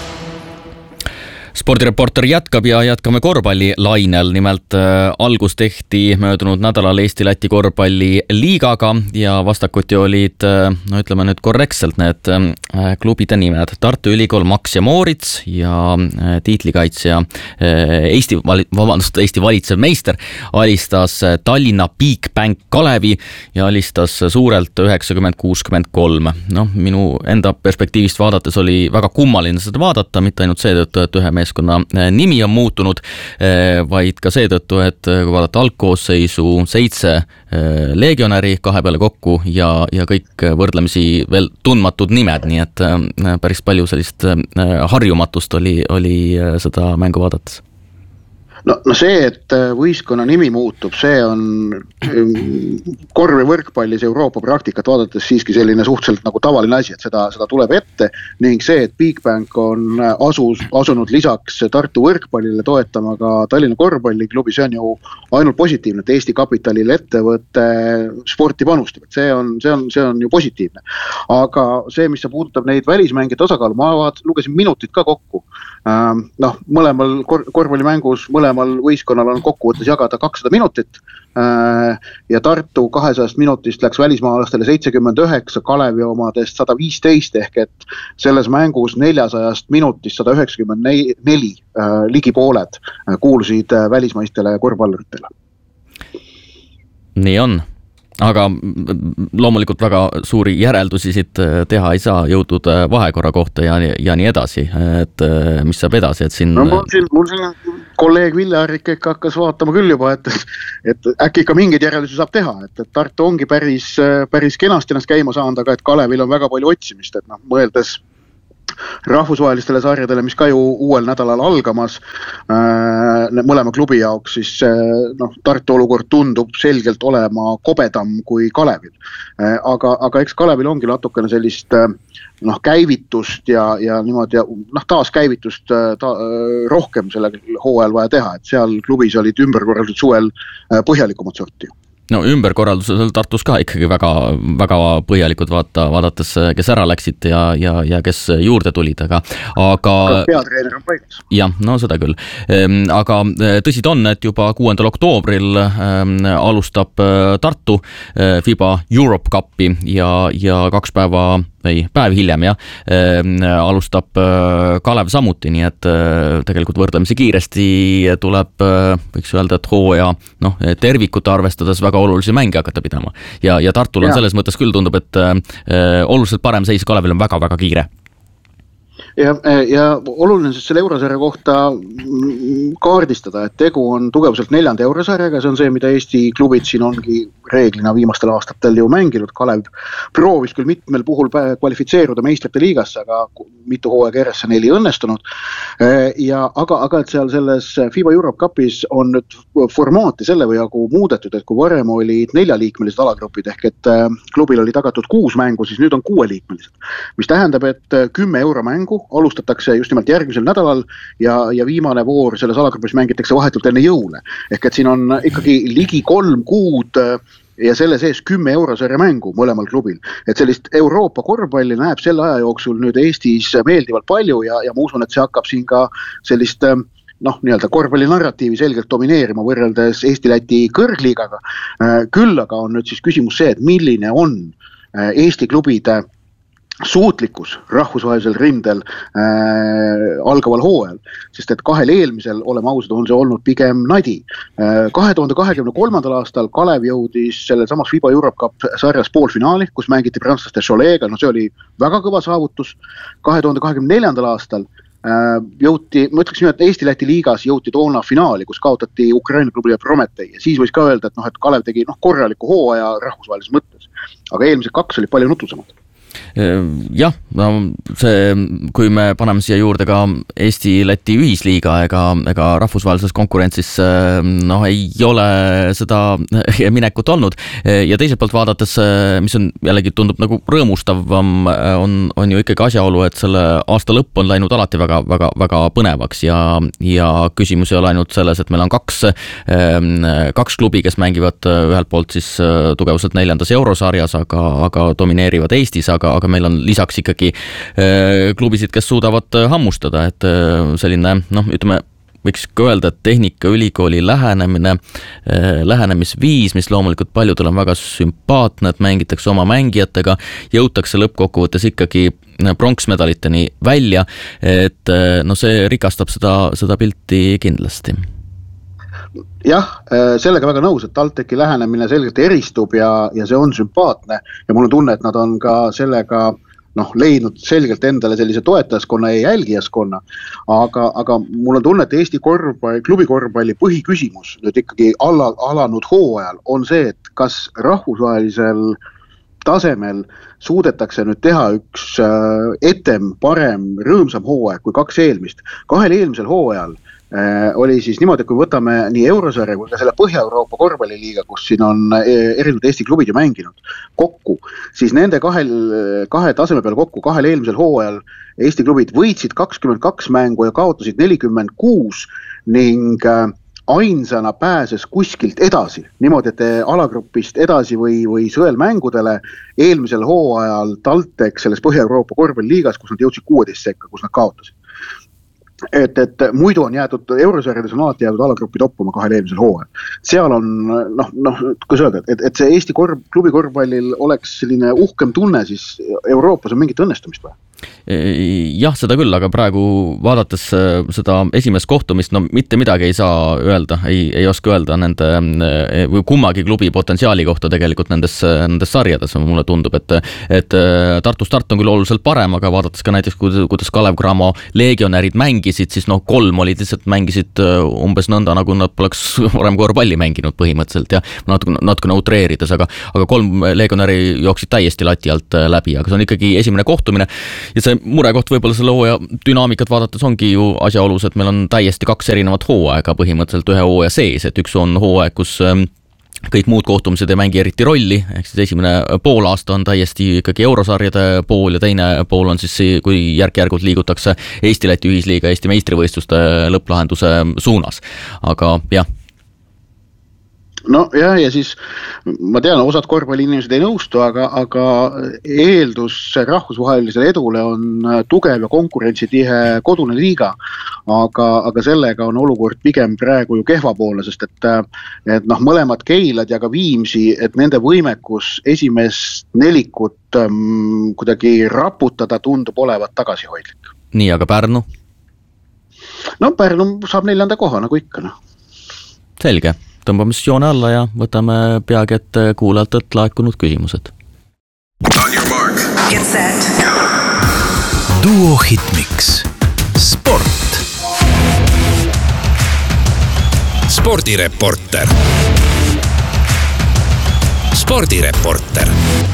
Spordireporter jätkab ja jätkame korvpallilainel. Nimelt äh, algus tehti möödunud nädalal Eesti-Läti korvpalliliigaga ja vastakuti olid, äh, no ütleme nüüd korrektselt need äh, klubide nimed. Tartu Ülikool Max ja Moritz ja äh, tiitlikaitsja äh, Eesti, vabandust, Eesti valitsev meister alistas Tallinna Bigbank Kalevi ja alistas suurelt üheksakümmend kuuskümmend kolm. No, minu enda perspektiivist vaadates oli väga kummaline seda vaadata, mitte ainult seetõttu, et ühe meeskonna nimi on muutunud, vaid ka seetõttu, et kui vaadata algkoosseisu seitse legionäri kahe peale kokku ja, ja kõik võrdlemisi veel tundmatud nimed, nii et päris palju sellist harjumatust oli, oli seda mängu vaadates. No, no see, et võistkonna nimi muutub, see on korv- ja võrkpallis Euroopa praktikat vaadates siiski selline suhteliselt nagu tavaline asi, et seda, seda tuleb ette ning see, et Bigbank on asus, asunud lisaks Tartu võrkpallile toetama ka Tallinna korvpalliklubi, see on ju ainult positiivne, et Eesti kapitalil ettevõtte sporti panustab, et see on, see on, see on ju positiivne. Aga see, mis puudutab neid välismängide osakaalu, ma vaat, lugesin minutit ka kokku. Noh, mõlemal kor- korvpallimängus mõlemal võistkonnal on kokkuvõttes jagada kakssada minutit ja Tartu kahesajast minutist läks välismaalastele seitsekümmend üheksa, Kalevi omadest sada viisteist ehk et selles mängus neljasajast minutist sada üheksakümmend neli ligi pooled kuulusid välismaistele korvpalluritele. Nii on. Aga loomulikult väga suuri järeldusi siit teha ei saa, jõudnud vahekorra kohta ja, ja nii edasi, et mis saab edasi, et siin... No, mul siin, mul siin kolleeg Ville Arrik ikka hakkas vaatama küll juba, et, et äkki ikka mingeid järeldusi saab teha, et, et Tartu ongi päris, päris kenasti ennast käima saanud, aga et Kalevil on väga palju otsimist, et noh, mõeldes rahvusvahelistele sarjadele, mis ka ju uuel nädalal algamas äh, mõlema klubi jaoks, siis äh, noh, Tartu olukord tundub selgelt olema kobedam kui Kalevil. Äh, aga, aga eks Kalevil ongi natukene sellist äh, noh, käivitust ja, ja niimoodi, noh, taas käivitust ta, rohkem selle hooajal vaja teha, et seal klubis olid ümberkorraldused suvel põhjalikumat sorti. no ümberkorraldusel Tartus ka ikkagi väga, väga põhjalikud vaata, vaadates, kes ära läksid ja, ja, ja kes juurde tulid, aga, aga peatreener on paigas. Jah, no seda küll. Aga tõsi ta on, et juba kuuendal oktoobril alustab Tartu FIBA Europe Cupi ja, ja kaks päeva või päev hiljem jah, alustab Kalev samuti, nii et tegelikult võrdlemisi kiiresti tuleb, võiks öelda, et hooaja noh, tervikut arvestades väga olulisi mänge hakata pidama. Ja, ja Tartul on ja. selles mõttes küll tundub, et oluliselt parem seis Kalevil on väga-väga kiire. Ja, ja oluline siis selle eurosarja kohta kaardistada, et tegu on tugevuselt neljanda eurosarjaga, see on see, mida Eesti klubid siin ongi reeglina viimastel aastatel ju mänginud. Kalev proovis küll mitmel puhul kvalifitseeruda meistrite liigasse, aga mitu hooaega järjest neil ei õnnestunud. Ja, aga, aga et seal selles FIBA Europe Cupis on nüüd formaati selle või jagu muudetud, et kui varem olid neljaliikmelised alagrupid ehk et klubil oli tagatud kuus mängu, siis nüüd on kuueliikmelised, mis tähendab, et kümme euromängu alustatakse just nimelt järgmisel nädalal ja, ja viimane voor selles alagrupis mängitakse vahetult enne jõule. Ehk et siin on ikkagi ligi kolm kuud ja selle sees kümme eurosarja mängu mõlemal klubil. Et sellist Euroopa korvpalli näeb selle aja jooksul nüüd Eestis meeldivalt palju ja, ja ma usun, et see hakkab siin ka sellist noh, nii-öelda korvpalli narratiivi selgelt domineerima võrreldes Eesti-Läti kõrgliigaga. Küll aga on nüüd siis küsimus see, et milline on Eesti klubide suutlikkus rahvusvahelisel rindel äh, algaval hooajal, sest et kahel eelmisel, oleme ausad, on see olnud pigem nadi. Äh, kahe tuhande kahekümne kolmandal aastal Kalev jõudis selle samas FIBA Europe Cup sarjas poolfinaali, kus mängiti prantslaste Cholet'ga, no see oli väga kõva saavutus. kahe tuhande kahekümne neljandal aastal äh, jõuti, ma ütleks nii, et Eesti-Läti liigas jõuti toona finaali, kus kaotati Ukraina klubile Prometei ja siis võis ka öelda, et, noh, et Kalev tegi noh, korraliku hooaja rahvusvahelises mõttes, aga eelmised kaks oli palju nutusamad. Jah, no see, kui me paneme siia juurde ka Eesti-Läti ühisliiga ega, ega rahvusvahelises konkurentsis noh, ei ole seda minekut olnud ja teiselt poolt vaadates, mis on jällegi tundub nagu rõõmustavam, on, on ju ikkagi asjaolu, et selle aasta lõpp on läinud alati väga, väga, väga põnevaks ja, ja küsimus ei ole ainult selles, et meil on kaks, kaks klubi, kes mängivad ühelt poolt siis tugevuselt neljandas eurosarjas, aga, aga domineerivad Eestis, aga aga meil on lisaks ikkagi klubisid, kes suudavad hammustada, et selline, noh, ütleme, võiks ka öelda, et Tehnikaülikooli lähenemine, lähenemisviis, mis loomulikult paljudel on väga sümpaatne, et mängitakse oma mängijatega, jõutakse lõppkokkuvõttes ikkagi pronksmedaliteni välja, et no see rikastab seda, seda pilti kindlasti. Jah, sellega väga nõus, et TalTechi lähenemine selgelt eristub ja, ja see on sümpaatne ja mul on tunne, et nad on ka sellega noh, leidnud selgelt endale sellise toetajaskonna ja jälgijaskonna, aga, aga mul on tunne, et Eesti korvpalli, klubi korvpalli põhiküsimus nüüd ikkagi ala, alanud hooajal on see, et kas rahvusvahelisel tasemel suudetakse nüüd teha üks etem, parem, rõõmsam hooaeg kui kaks eelmist. Kahel eelmisel hooajal oli siis niimoodi, kui võtame nii eurosarja kui ka selle Põhja-Euroopa korvpalliliiga, kus siin on erinevad Eesti klubid ju mänginud kokku, siis nende kahel, kahe taseme peal kokku kahel eelmisel hooajal Eesti klubid võitsid kakskümmend kaks mängu ja kaotasid nelikümmend kuus ning ainsana pääses kuskilt edasi, niimoodi, et alagrupist edasi või, või sõelmängudele eelmisel hooajal TalTech selles Põhja-Euroopa korvpalliliigas, kus nad jõudsid kuueteist sekka, kus nad kaotasid. Et, et muidu on jäetud, eurosarjades on alati jäädud alagruppi toppuma kahel eelmisel hooajal. Seal on, noh, noh, kuidas öelda, et, et see Eesti korv, klubi korvpallil oleks selline uhkem tunne, siis Euroopas on mingit õnnestumist või? Jah, seda küll, aga praegu vaadates seda esimest kohtumist, no mitte midagi ei saa öelda, ei, ei oska öelda nende või kummagi klubi potentsiaali kohta tegelikult nendes, nendes sarjades, mulle tundub, et, et Tartu Start on küll oluliselt parem, aga vaadates ka näiteks, kuidas Kalev Cramo legionärid mängisid, siis noh, kolm olid lihtsalt mängisid umbes nõnda, nagu nad poleks varem korvpalli mänginud põhimõtteliselt ja natuke, natuke utreerides, aga, aga kolm legionäri jooksid täiesti lati alt läbi, aga see on ikkagi esimene kohtumine ja see murekoht võib-olla selle hooaja dünaamikat vaadates ongi ju asjaolus, et meil on täiesti kaks erinevat hooaega põhimõtteliselt ühe hooaja sees, et üks on hooaeg, kus kõik muud kohtumised ei mängi eriti rolli, ehk siis esimene pool aasta on täiesti ikkagi eurosarjade pool ja teine pool on siis, kui järk-järgult liigutakse Eesti-Läti ühisliiga, Eesti meistrivõistluste lõpplahenduse suunas, aga jah. no jah, ja siis ma tean, osad korvpalliinimesed ei nõustu, aga, aga eeldus rahvusvahelisele edule on tugev ja konkurentsitihe kodune liiga, aga, aga sellega on olukord pigem praegu ju kehva poole, sest et, et noh, mõlemad Keilad ja ka Viimsi, et nende võimekus esimest nelikut um, kuidagi raputada tundub olevat tagasihoidlik. Nii, aga Pärnu? No Pärnu saab neljanda koha, nagu ikka. No. Selge. Tõmbame siis joone alla ja võtame peagi ette kuulajatelt laekunud küsimused. On your mark. Get set. Duo Hitmix. Sport. Spordireporter. Spordireporter.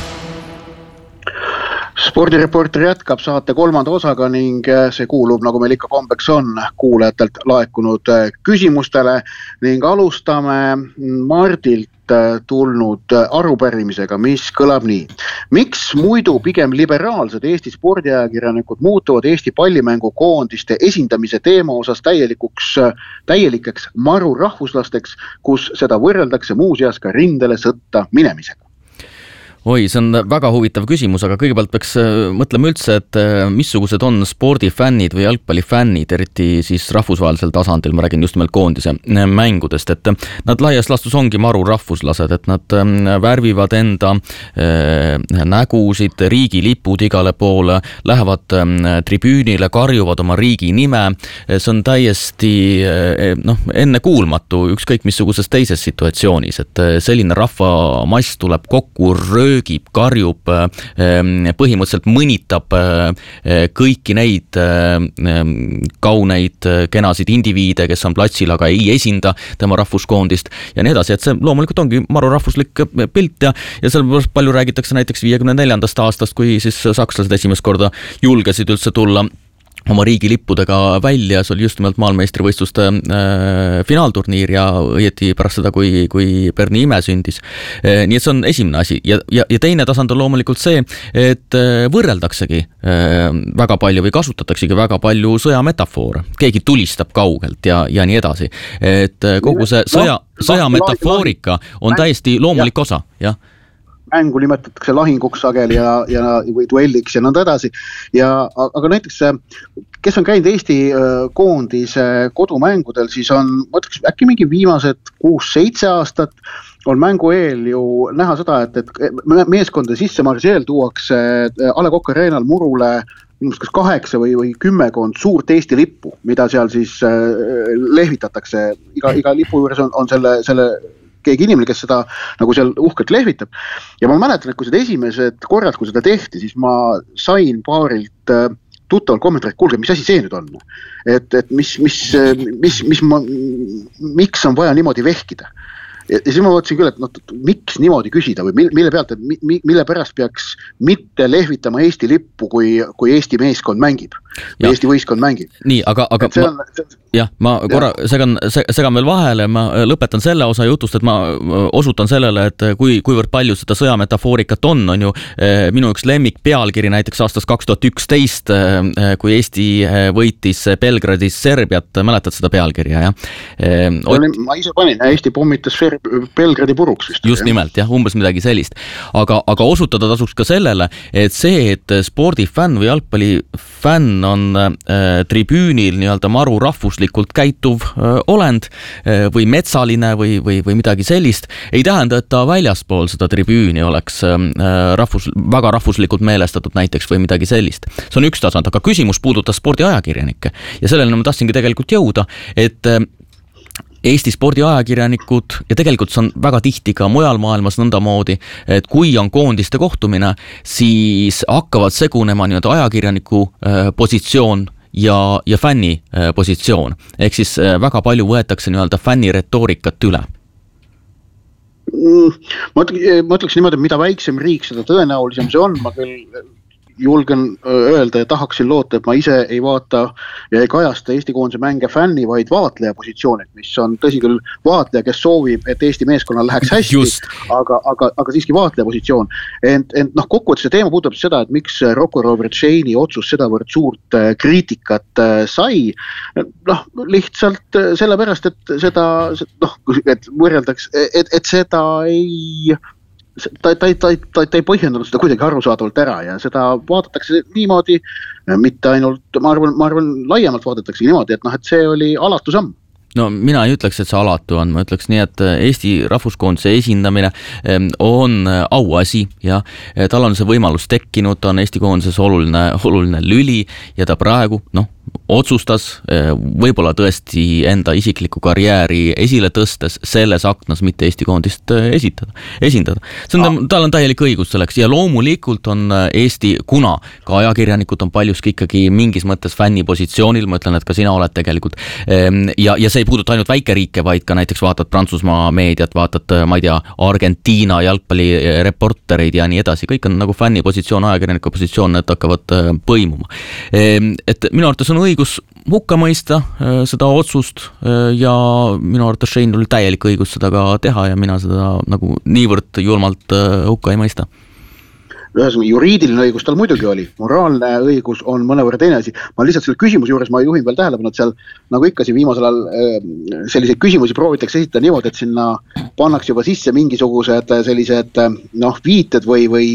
Spordireporter jätkab saate kolmanda osaga ning see kuulub, nagu meil ikka kombeks on, kuulajatelt laekunud küsimustele ning alustame Mardilt tulnud arupärimisega, mis kõlab nii. Miks muidu pigem liberaalsed Eesti spordiajakirjanikud muutuvad Eesti pallimängukoondiste esindamise teema osas täielikuks, täielikeks maru rahvuslasteks, kus seda võrreldakse muuseas ka rindele sõtta minemisega? Oi, see on väga huvitav küsimus, aga kõigepealt peaks mõtlema üldse, et missugused on spordifännid või jalgpallifännid, eriti siis rahvusvahelisel tasandil, ma räägin just nimelt koondise mängudest, et nad laias lastus ongi maru rahvuslased, et nad värvivad enda nägusid, riigilipud igale poole, lähevad tribüünile, karjuvad oma riigi nime, see on täiesti noh, enne kuulmatu ükskõik missuguses teises situatsioonis, et selline rahvamass tuleb kokku, röögib, karjub, põhimõtteliselt mõnitab kõiki neid kauneid, kenasid indiviide, kes on platsil, aga ei esinda tema rahvuskoondist ja nii edasi, et see loomulikult ongi maru rahvuslik pilt ja, ja sellepärast palju räägitakse näiteks viiekümne neljandast aastast, kui siis sakslased esimest korda julgesid üldse tulla oma riigilippudega välja, see oli just nimelt maailmameistrivõistluste äh, finaalturniir ja õieti pärast seda, kui, kui Berni ime sündis. E, nii et see on esimene asi ja, ja, ja teine tasand on loomulikult see, et võrreldaksegi äh, väga palju või kasutataksegi väga palju sõjametafoore. Keegi tulistab kaugelt ja, ja nii edasi. Et kogu see sõja, sõjametafoorika on täiesti loomulik osa, jah. Mängu nimetatakse lahinguks sageli ja, ja, või duelliks ja nõnda edasi. Ja, aga näiteks, kes on käinud Eesti koondise kodumängudel, siis on, ma ütleks, äkki mingi viimased kuus-seitse aastat on mängu eel ju näha seda, et, et meeskondade sissemarsi eel tuuakse A Le Coq Arenal murule kas kaheksa või, või kümmekond suurt Eesti lippu, mida seal siis lehvitatakse. Iga, iga lipu juures on, on selle, selle keegi inimene, kes seda nagu seal uhkelt lehvitab. Ja ma mäletan, et kui seda esimesed korrad, kui seda tehti, siis ma sain paarilt tuttavalt kommentaarilt, kuulge, mis asi see nüüd on? Et, et mis, mis, mis, mis ma, miks on vaja niimoodi vehkida? Ja siis ma mõtlesin küll, et no, miks niimoodi küsida või mille pealt, et mille pärast peaks mitte lehvitama Eesti lippu, kui, kui Eesti meeskond mängib või Eesti võistkond mängib. Nii, aga, aga see on, see... jah, ma korra segan, segan veel vahele, ma lõpetan selle osa jutust, et ma osutan sellele, et kui, kuivõrd palju seda sõjametafoorikat on, on ju minu üks lemmik pealkiri näiteks aastast kaks tuhat üksteist, kui Eesti võitis Belgradis Serbiat, mäletad seda pealkirja, jah? Ot... Ma ise panin, Eesti pommitas Belgradi puruks vist. Just nimelt, jah, umbes midagi sellist. Aga, aga osutada tasuks ka sellele, et see, et spordifänn või jalgpallifänn on äh, tribüünil nii-öelda maru rahvuslikult käituv äh, olend äh, või metsaline või, või, või midagi sellist, ei tähenda, et ta väljaspool seda tribüüni oleks äh, rahvus, väga rahvuslikult meelestatud näiteks või midagi sellist. See on üks tasand, aga küsimus puudutas spordiajakirjanikke ja sellele ma tahtsingi tegelikult jõuda, et äh, Eesti spordiajakirjanikud ja tegelikult see on väga tihti ka mujal maailmas nõndamoodi, et kui on koondiste kohtumine, siis hakkavad segunema nii-öelda ajakirjaniku äh, positsioon ja, ja fänni äh, positsioon. Ehk siis äh, väga palju võetakse nii-öelda fänni retoorikat üle. Ma ütleks niimoodi, et mida väiksem riik, seda tõenäolisem see on, ma küll julgen öelda ja tahaksin loota, et ma ise ei vaata ja ei kajasta Eesti koondise mänge fänni, vaid vaatleja positsioonid, mis on tõsi küll vaatleja, kes soovib, et Eesti meeskonnal läheks hästi, aga, aga, aga siiski vaatleja positsioon. Ent, ent noh, kokkuvõttes see teema puudutab seda, et miks Rocco Robert Shane'i otsus sedavõrd suurt kriitikat sai. Noh, lihtsalt sellepärast, et seda, noh, et võrreldaks, et, et seda ei... Ta, ta, ta, ta, ta ei põhjendanud seda kuidagi arusaadavalt ära ja seda vaadatakse niimoodi, mitte ainult, ma arvan, ma arvan laiemalt vaadatakse niimoodi, et, noh, et see oli alatu samm. No mina ei ütleks, et see alatu on, ma ütleks nii, et Eesti rahvuskoondise esindamine on auasi ja tal on see võimalus tekkinud, ta on Eesti koondises oluline, oluline lüli ja ta praegu, noh, otsustas võib-olla tõesti enda isikliku karjääri esile tõstes selles aknas mitte Eesti koondist esitada, esindada. See on, tal on täielik õigus selleks ja loomulikult on Eesti, kuna ka ajakirjanikud on paljuski ikkagi mingis mõttes fänni positsioonil, ma ütlen, et ka sina oled tegelikult ja, ja see ei puuduta ainult väikeriike, vaid ka näiteks vaatad Prantsusmaa meediat, vaatad, ma ei tea, Argentiina jalgpallireportereid ja nii edasi, kõik on nagu fänni positsioon, ajakirjaniku positsioon, need hakkavad põimuma. Et minu arvates on õigus hukka mõista seda otsust ja minu arvates Shane oli täielik õigus seda ka teha ja mina seda nagu niivõrd julmalt hukka ei mõista. Ühesõnaga, juriidiline õigus tal muidugi oli, moraalne õigus on mõnevõrra teine asi. Ma lihtsalt selle küsimuse juures ma juhin veel tähelepanu, et seal nagu ikka siin viimasel ajal selliseid küsimusi proovitakse esitada niimoodi, et sinna pannakse juba sisse mingisugused sellised noh, viited või, või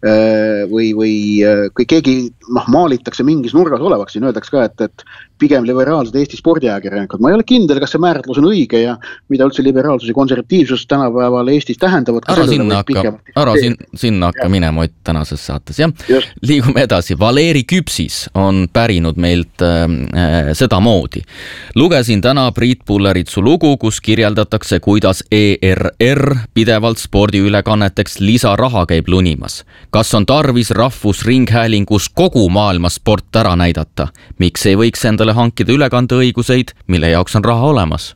või, või kui keegi noh, maalitakse mingis nurgas olevaks, siin öeldakse ka, et, et pigem liberaalsed Eesti spordiajakirjanikud. Ma ei ole kindel, kas see määratlus on õige ja mida üldse liberaalsus ja konservatiivsus tänapäeval Eestis tähendavad. Ära sinna hakka, ära sin, sinna hakka minema Ott tänases saates, jah. Just. Liigume edasi. Valeri Küpsis on pärinud meilt äh, seda moodi. Lugesin täna Priit Pulleritsu lugu, kus kirjeldatakse, kuidas E R R pidevalt spordiülekanneteks lisaraha käib lunimas. Kas on tarvis rahvusringhäälingus kogu maailma sport ära näidata? Miks ei võiks endale hankida ülekandeõiguseid, mille jaoks on raha olemas?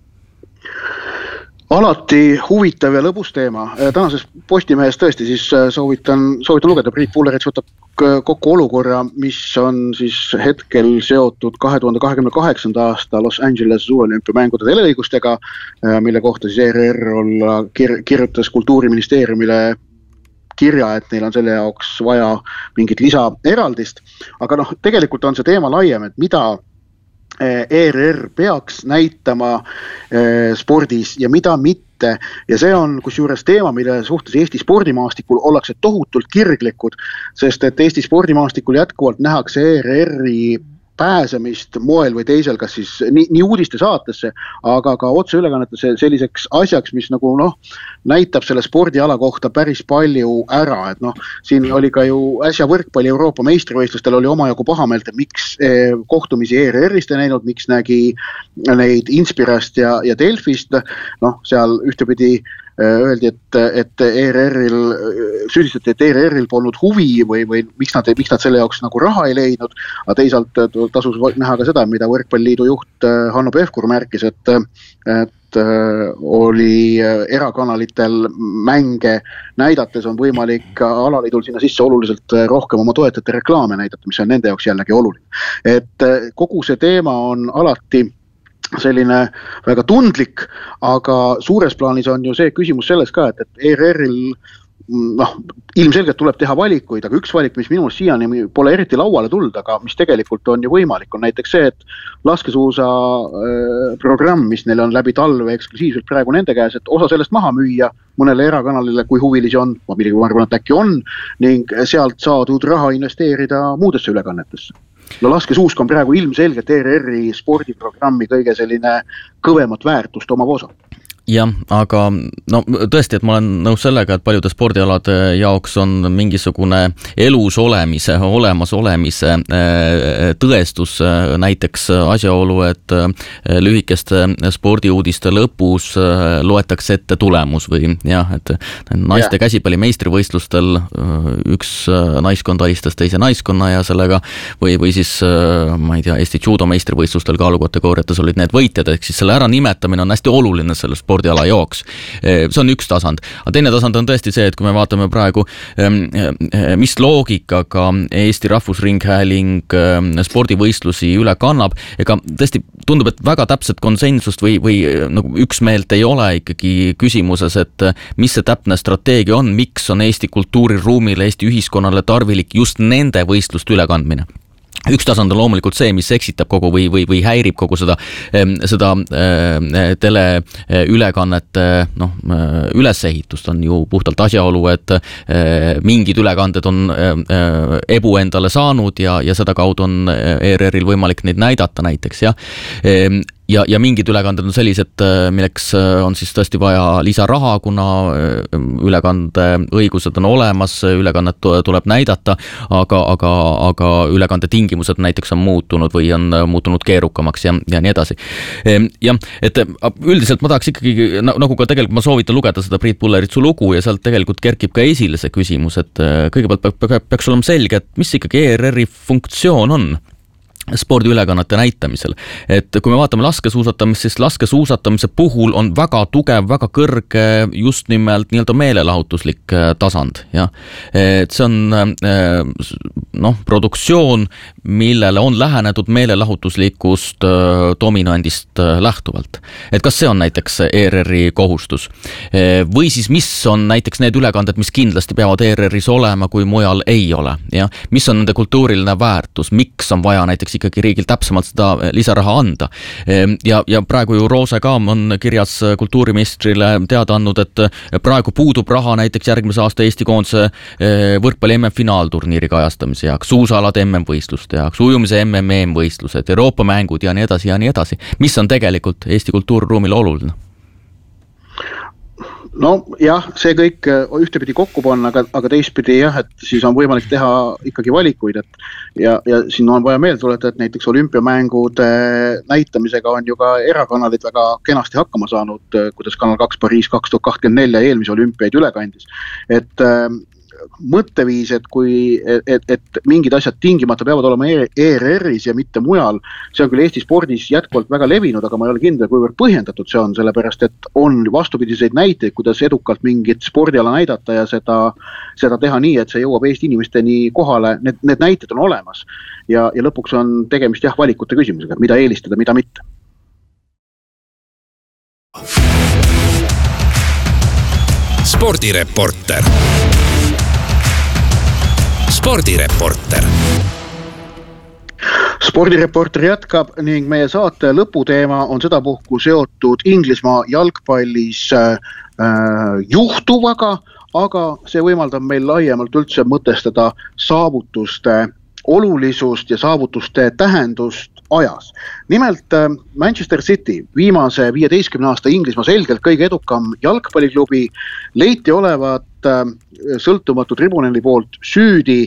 Alati huvitav ja lõbus teema. Tänases Postimehes tõesti siis soovitan, soovitan lugeda. Priit Pullerits võtab kokku olukorra, mis on siis hetkel seotud kahe tuhande kahekümne kaheksanda aasta Los Angeles suuolümpiamängude teleõigustega, mille kohta siis E R R kir- kirjutas Kultuuriministeeriumile kirja, et neil on selle jaoks vaja mingit lisaeraldist. Aga noh, tegelikult on see teema laiem, et mida E R R peaks näitama spordis ja mida mitte. Ja see on kusjuures teema, mille suhtes Eesti spordimaastikul ollakse tohutult kirglikud, sest et Eesti spordimaastikul jätkuvalt nähakse E R R-i pääsemist moel või teisel, kas siis nii, nii uudiste saatesse, aga ka otse ülekannetesse selliseks asjaks, mis nagu noh, näitab selle spordiala kohta päris palju ära, et noh, siin oli ka ju äsja võrkpalli Euroopa meistrivõistlustel oli omajagu pahameelt, et miks kohtumisi E R R-ist ei näinud, miks nägi neid Inspirast ja, ja Delfist, noh, seal ühtepidi öeldi, et, et E R R-il süüdistati, et E R R-il polnud huvi või, või miks nad, miks nad selle jaoks nagu raha ei leidnud, aga teisalt tasus näha ka seda, mida Võrkpalliliidu juht Hanno Pevkur märkis, et, et oli erakanalitel mänge näidates on võimalik alaliidul sinna sisse oluliselt rohkem oma toetajate reklaame näidata, mis on nende jaoks jällegi oluline. Et kogu see teema on alati selline väga tundlik, aga suures plaanis on ju see küsimus selles ka, et, et E R R-il noh, ilmselgelt tuleb teha valikuid, aga üks valik, mis minu meelest siiani pole eriti lauale tulnud, aga mis tegelikult on ju võimalik, on näiteks see, et laskesuusa programm, mis neil on läbi talve eksklusiivselt praegu nende käes, et osa sellest maha müüa mõnele erakanalile, kui huvilisi on, ma midagi arvan, et äkki on, ning sealt saadud raha investeerida muudesse ülekannetesse. No laskesuusk on praegu ilmselgelt E R R-i spordiprogrammi kõige selline kõvemat väärtust omav osa. Jah, aga no tõesti, et ma olen nõus sellega, et paljude spordialade jaoks on mingisugune elus olemise, olemas olemise tõestus, näiteks asjaolu, et lühikeste spordiuudiste lõpus loetakse ette tulemus või jah, et naiste yeah. käsipalli meistrivõistlustel üks naiskond alistas teise naiskonna ja sellega või, või siis ma ei tea, Eesti judo meistrivõistlustel kaalukategooriates olid need võitjad, ehk siis selle ära nimetamine on hästi oluline selles spordiala jooks. See on üks tasand. Aga teine tasand on tõesti see, et kui me vaatame praegu, mis loogikaga Eesti Rahvusringhääling spordivõistlusi üle kannab, ega tõesti tundub, et väga täpset konsensust või, või nagu üksmeelt ei ole ikkagi küsimuses, et mis see täpne strateegia on, miks on Eesti kultuuriruumile, Eesti ühiskonnale tarvilik just nende võistluste ülekandmine. Üks tasand on loomulikult see, mis eksitab kogu või, või, või häirib kogu seda, seda äh, teleülekannete noh, ülesehitust on ju puhtalt asjaolu, et äh, mingid ülekanded on äh, ebu endale saanud ja, ja seda kaudu on E R R-il võimalik neid näidata näiteks, jah. Ja, ja mingid ülekanded on sellised, milleks on siis tõesti vaja lisaraha, kuna ülekande õigused on olemas, ülekannet tuleb näidata, aga, aga, aga ülekande tingimused näiteks on muutunud või on muutunud keerukamaks ja, ja nii edasi. Ja, et üldiselt ma tahaks ikkagi, nagu ka tegelikult ma soovitan lugeda seda Priit Pulleritsu lugu ja sealt tegelikult kerkib ka esile see küsimus, et kõigepealt peaks olema selge, et mis ikkagi E R R-i funktsioon on spordiülekannete näitamisel. Et kui me vaatame laskesuusatamist, siis laskesuusatamise puhul on väga tugev, väga kõrge just nimelt nii-öelda meelelahutuslik tasand. Ja. Et see on noh, produktsioon, millele on lähenetud meelelahutuslikust dominandist lähtuvalt. Et kas see on näiteks E R R-i kohustus? Või siis mis on näiteks need ülekanded, mis kindlasti peavad E R R-is olema, kui mujal ei ole? Ja. Mis on nende kultuuriline väärtus? Miks on vaja näiteks ikkagi riigil täpsemalt seda lisaraha anda. Ja, ja praegu ju Roose Kaam on kirjas kultuuriministrile teada andnud, et praegu puudub raha näiteks järgmise aasta Eesti koondise võrkpalli M M-finaalturniiri kajastamise jaoks, suusalade M M-võistluste jaoks, ujumise M M E-võistlused, Euroopa mängud ja nii edasi ja nii edasi. Mis on tegelikult Eesti kultuuriruumile oluline? No jah, see kõik ühtepidi kokku panna, aga, aga teistpidi jah, et siis on võimalik teha ikkagi valikuid, et ja, ja siin on vaja meelde tuletada, et näiteks olümpiamängude näitamisega on ju ka erakanalid väga kenasti hakkama saanud, kuidas Kanal kaks Pariis kaks tuhat kakskümmend neli eelmise olümpiaid ülekandis. Et mõtteviis, et kui, et, et mingid asjad tingimata peavad olema E R R-is ja mitte mujal, see on küll Eesti spordis jätkuvalt väga levinud, aga ma ei ole kindel, kuivõrd põhjendatud see on, sellepärast et on vastupidiseid näiteid, kuidas edukalt mingit spordiala näidata ja seda, seda teha nii, et see jõuab Eesti inimesteni kohale, need, need näited on olemas ja, ja lõpuks on tegemist jah valikute küsimusega, mida eelistada, mida mitte. Spordireporter. Spordireporter. Spordireporter jätkab ning meie saate lõputeema on sedapuhku seotud Inglismaa jalgpallis äh, juhtuvaga, aga see võimaldab meil laiemalt üldse mõtestada saavutuste olulisust ja saavutuste tähendust ajas. Nimelt Manchester City, viimase viieteistkümne aasta Inglismaa selgelt kõige edukam jalgpalliklubi, leiti olevat sõltumatu tribunali poolt süüdi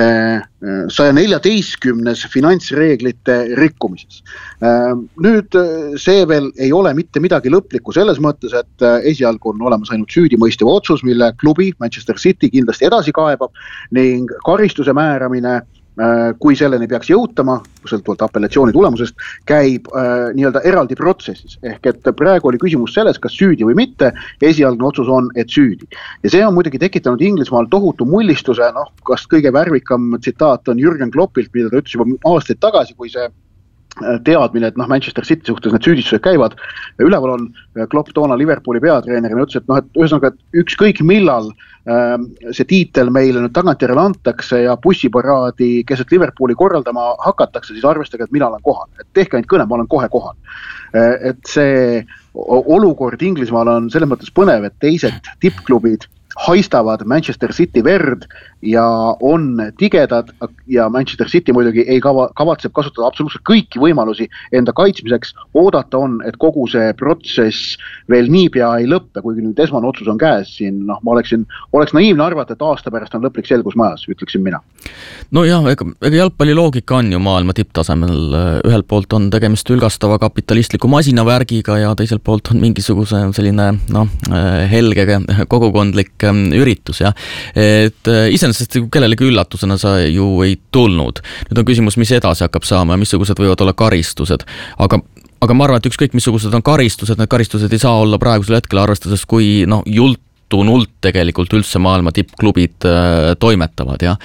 saja neljateistkümnes finantsreeglite rikkumises. Nüüd see veel ei ole mitte midagi lõplikku selles mõttes, et esialgu on olemas ainult süüdimõistev otsus, mille klubi Manchester City kindlasti edasi kaebab ning karistuse määramine, kui selleni peaks jõutama, sõltuvalt apellatsiooni tulemusest, käib äh, nii-öelda eraldi protsessis. Ehk et praegu oli küsimus selles, kas süüdi või mitte, esialgne otsus on, et süüdi. Ja see on muidugi tekitanud Inglismaal tohutu mullistuse, noh, kas kõige värvikam tsitaat on Jürgen Kloppilt, mida ta ütles juba aastaid tagasi, kui see teadmine, et noh, Manchester City suhtes need süüdistused käivad. Üleval on Klopp toona Liverpooli peatreenerina ütles, et noh, et ühesõnaga, et ükskõik millal äh, see tiitel meile nüüd tagantjärele antakse ja bussiparaadi keset Liverpooli korraldama hakatakse, siis arvestage, et mina olen kohal. Et tehke ainult kõne, ma olen kohe kohal. Äh, et see olukord Inglismaal on selles mõttes põnev, et teised tippklubid haistavad Manchester City verd ja on tigedad ja Manchester City muidugi ei kava, kavatseb kasutada absoluutselt kõiki võimalusi enda kaitsmiseks. Oodata on, et kogu see protsess veel niipea ei lõppe, kuigi nüüd esmane otsus on käes siin. Noh, ma oleksin, oleks naiivne arvata, et aasta pärast on lõplik selgus majas, ütleksin mina. No jah, ega, ega jalgpalli loogika on ju maailma tipptasemel. Ühelt poolt on tegemist ülgastava kapitalistliku masinavärgiga ja teiselt poolt on mingisuguse selline no, helge kogukondlik üritus, jah. Et iseenesest kellelegi üllatusena sa ju ei tulnud. Nüüd on küsimus, mis edasi hakkab saama ja missugused võivad olla karistused. Aga aga ma arvan, et ükskõik missugused on karistused, need karistused ei saa olla praegusel hetkel arvestades, kui noh, jultunult tegelikult üldse maailma tippklubid äh, toimetavad ja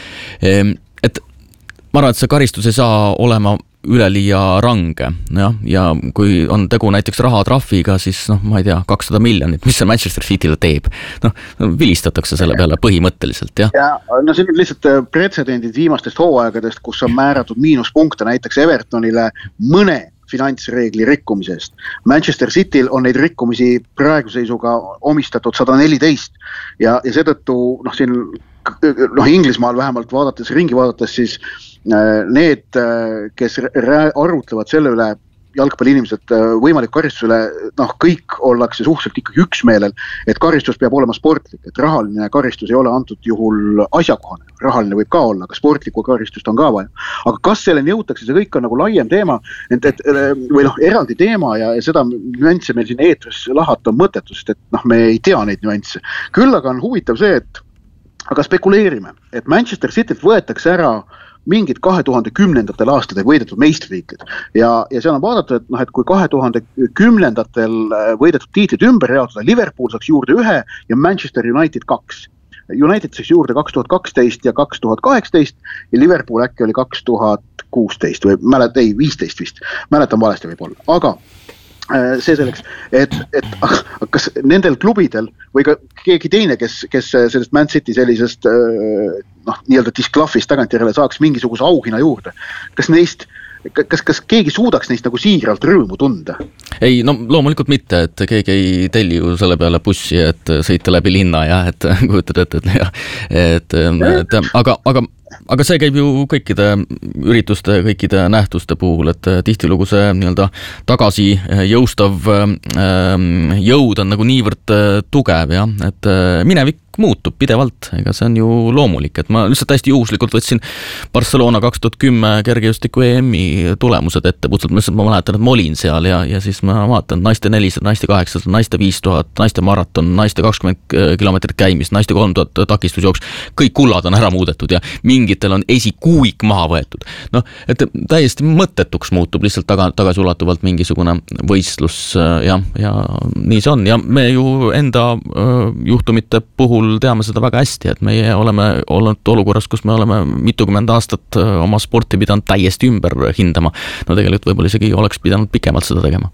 et ma arvan, et see karistus ei saa olema üleliia range, jah, ja kui on tegu näiteks rahatrahviga, siis noh, ma ei tea, kakssada miljonit, mis see Manchester City'le teeb? Noh, vilistatakse selle peale põhimõtteliselt, jah. Ja, no see on lihtsalt pretsedendid viimastest hooaegadest, kus on määratud miinuspunkte näiteks Evertonile mõne finantsreegli rikkumisest. Manchester City'l on neid rikkumisi praeguse seisuga omistatud sada neliteist ja, ja seetõttu noh, siin noh, Inglismaal vähemalt vaadates, ringi vaadates, siis need, kes arutlevad selle üle, jalgpalliinimesed võimalik karistus üle, noh, kõik ollakse suhteliselt ikkagi üksmeelel, et karistus peab olema sportlik, et rahaline karistus ei ole antud juhul asjakohane. Rahaline võib ka olla, aga sportlikku karistust on ka vaja. Aga kas selleni jõutakse, see kõik on nagu laiem teema, et, et, või noh, eraldi teema ja, ja seda nüansse meil siin eetris lahata on mõttetust, et noh, me ei tea neid nüansse. Küll aga on huvitav see, et aga spekuleerime, et Manchester City't võetakse ära mingid kahe tuhande kümnendatel aastatel võidetud meistritiitlid. Ja, ja seal on vaadatud, et, noh, et kui kahe tuhande kümnendatel võidetud tiitlid ümber jaotada, Liverpool saaks juurde ühe ja Manchester United kaks. United saaks juurde kaks tuhat kaksteist ja kaks tuhat kaheksateist ja Liverpool äkki oli kaks tuhat kuusteist või mälet, ei, viisteist vist. Mäletan valesti võib olla. Aga see selleks, et, et kas nendel klubidel või ka keegi teine, kes, kes sellest Man City sellisest noh, nii-öelda disklahvist tagantjärele saaks mingisuguse auhina juurde, kas neist Kas, kas keegi suudaks neist nagu siiralt rõõmu tunda? Ei, no loomulikult mitte, et keegi ei telli ju selle peale bussi, et sõita läbi linna ja et kujutad ette, et, et, et aga, aga, aga see käib ju kõikide ürituste, kõikide nähtuste puhul, et tihtilugu see nii-öelda tagasi jõustav jõud on nagu niivõrd tugev, ja, et minevik muutub pidevalt, ega see on ju loomulik, et ma lihtsalt hästi juhuslikult võtsin Barcelona kaks tuhat kümme kergejõustiku E M-i tulemused ette, puhtalt ma mäletan, et ma olin seal ja, ja siis ma vaatan naiste nelisada, naiste kaheksasada, naiste viis tuhat, naiste maraton, naiste kakskümmend kilomeetrit käimist, naiste kolm tuhat takistusjooks, kõik kullad on ära muudetud ja mingitel on esikuuik maha võetud. Noh, et täiesti mõttetuks muutub lihtsalt taga, tagasi ulatuvalt mingisugune võistlus ja, ja nii see on ja me ju enda juhtumite puhul teame seda väga hästi, et meie oleme olnud olukorras, kus me oleme mitukümmend aastat oma sporti pidanud täiesti ümber hindama. No tegelikult võib-olla isegi oleks pidanud pikemalt seda tegema.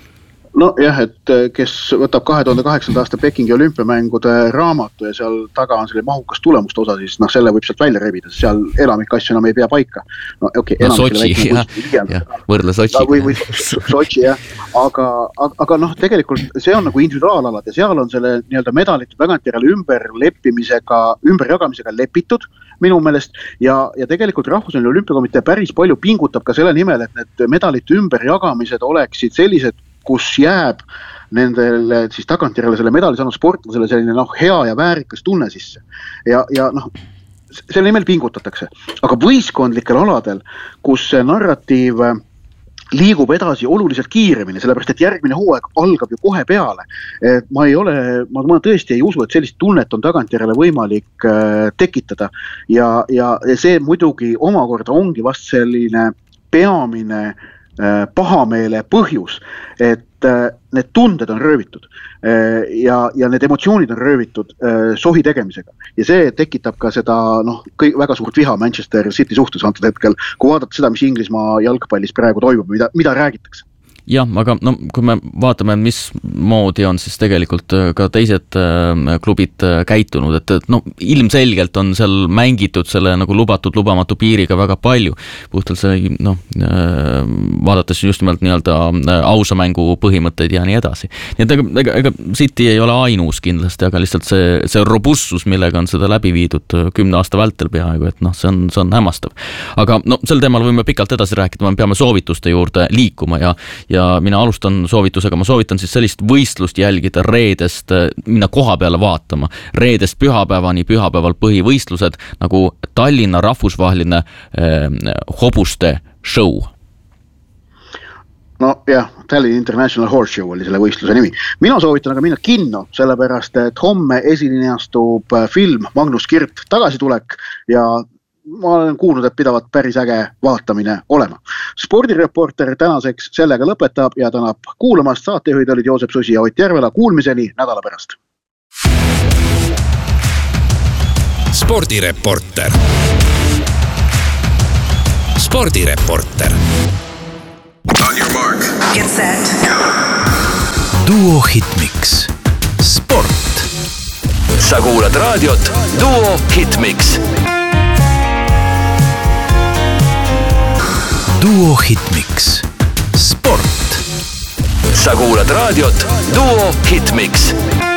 No jah, et kes võtab kahe tuhande kaheksanda aasta Pekingi olümpiamängude raamatu ja seal taga on selle mahukas tulemuste osa, siis noh, selle võib sealt välja rebida, seal elamik asju enam ei pea paika. No okei, okay, no, Sotši, jah, ja, võrdle Sotši. Või, või Sotši, jah, aga, aga, aga noh, tegelikult see on nagu individuaalalad ja seal on selle nii-öelda medalite tagantjärele ümberleppimisega, ümberjagamisega lepitud minu meelest ja, ja tegelikult Rahvusvaheline Olümpiakomitee päris palju pingutab ka selle nimel, et need medalite ümberjagamised oleksid sellised, kus jääb nendele siis tagantjärele selle medali saanud sportlasele selline noh, hea ja väärikas tunne sisse. Ja, ja noh, selle nimel pingutatakse. Aga võistkondlikel aladel, kus see narratiiv liigub edasi oluliselt kiiremini, sellepärast et järgmine hooaeg algab ju kohe peale. Et ma ei ole, ma, ma tõesti ei usu, et sellist tunnet on tagantjärele võimalik äh, tekitada ja, ja see muidugi omakorda ongi vast selline peamine pahameele põhjus, et need tunded on röövitud ja, ja need emotsioonid on röövitud sohi tegemisega. Ja see tekitab ka seda noh, kõik, väga suurt viha Manchester City suhtes antud hetkel, kui vaadata seda, mis Inglismaa jalgpallis praegu toimub, mida, mida räägitakse. Jah, aga no, kui me vaatame, mis moodi on siis tegelikult ka teised klubid käitunud, et, et no, ilmselgelt on seal mängitud selle nagu lubatud, lubamatu piiriga väga palju. Puhtalt see, noh, vaadates just nimelt nii-öelda ausa mängu põhimõtteid ja nii edasi. Nii et ega, ega, ega City ei ole ainus kindlasti, aga lihtsalt see, see robustsus, millega on seda läbi viidud kümne aasta vältel peaaegu, et noh, see on, see on hämmastav. Aga no, sel teemal võime pikalt edasi rääkida, me peame soovituste juurde liikuma ja ja mina alustan soovitusega, ma soovitan siis sellist võistlust jälgida reedest, minna koha peale vaatama. Reedest pühapäevani, pühapäeval põhivõistlused nagu Tallinna rahvusvaheline eh, hobuste show. No jah, Tallinn International Horse Show oli selle võistluse nimi. Mina soovitan aga minna kinno, sellepärast et homme esilinastub film Magnus Kirt tagasitulek ja ma olen kuulnud, et pidavat päris äge vaatamine olema. Spordireporter tänaseks sellega lõpetab ja tänab kuulamast. Saatejuhid olid Joosep Susi ja Ott Järvela. Kuulmiseni nädala pärast. Spordireporter. Spordireporter. On your mark. Get set. Duo Hitmix. Sport. Sa kuulad raadiot Duo Hitmix. Duo Hitmix. Sport. Sa kuulad raadiot Duo Hitmix.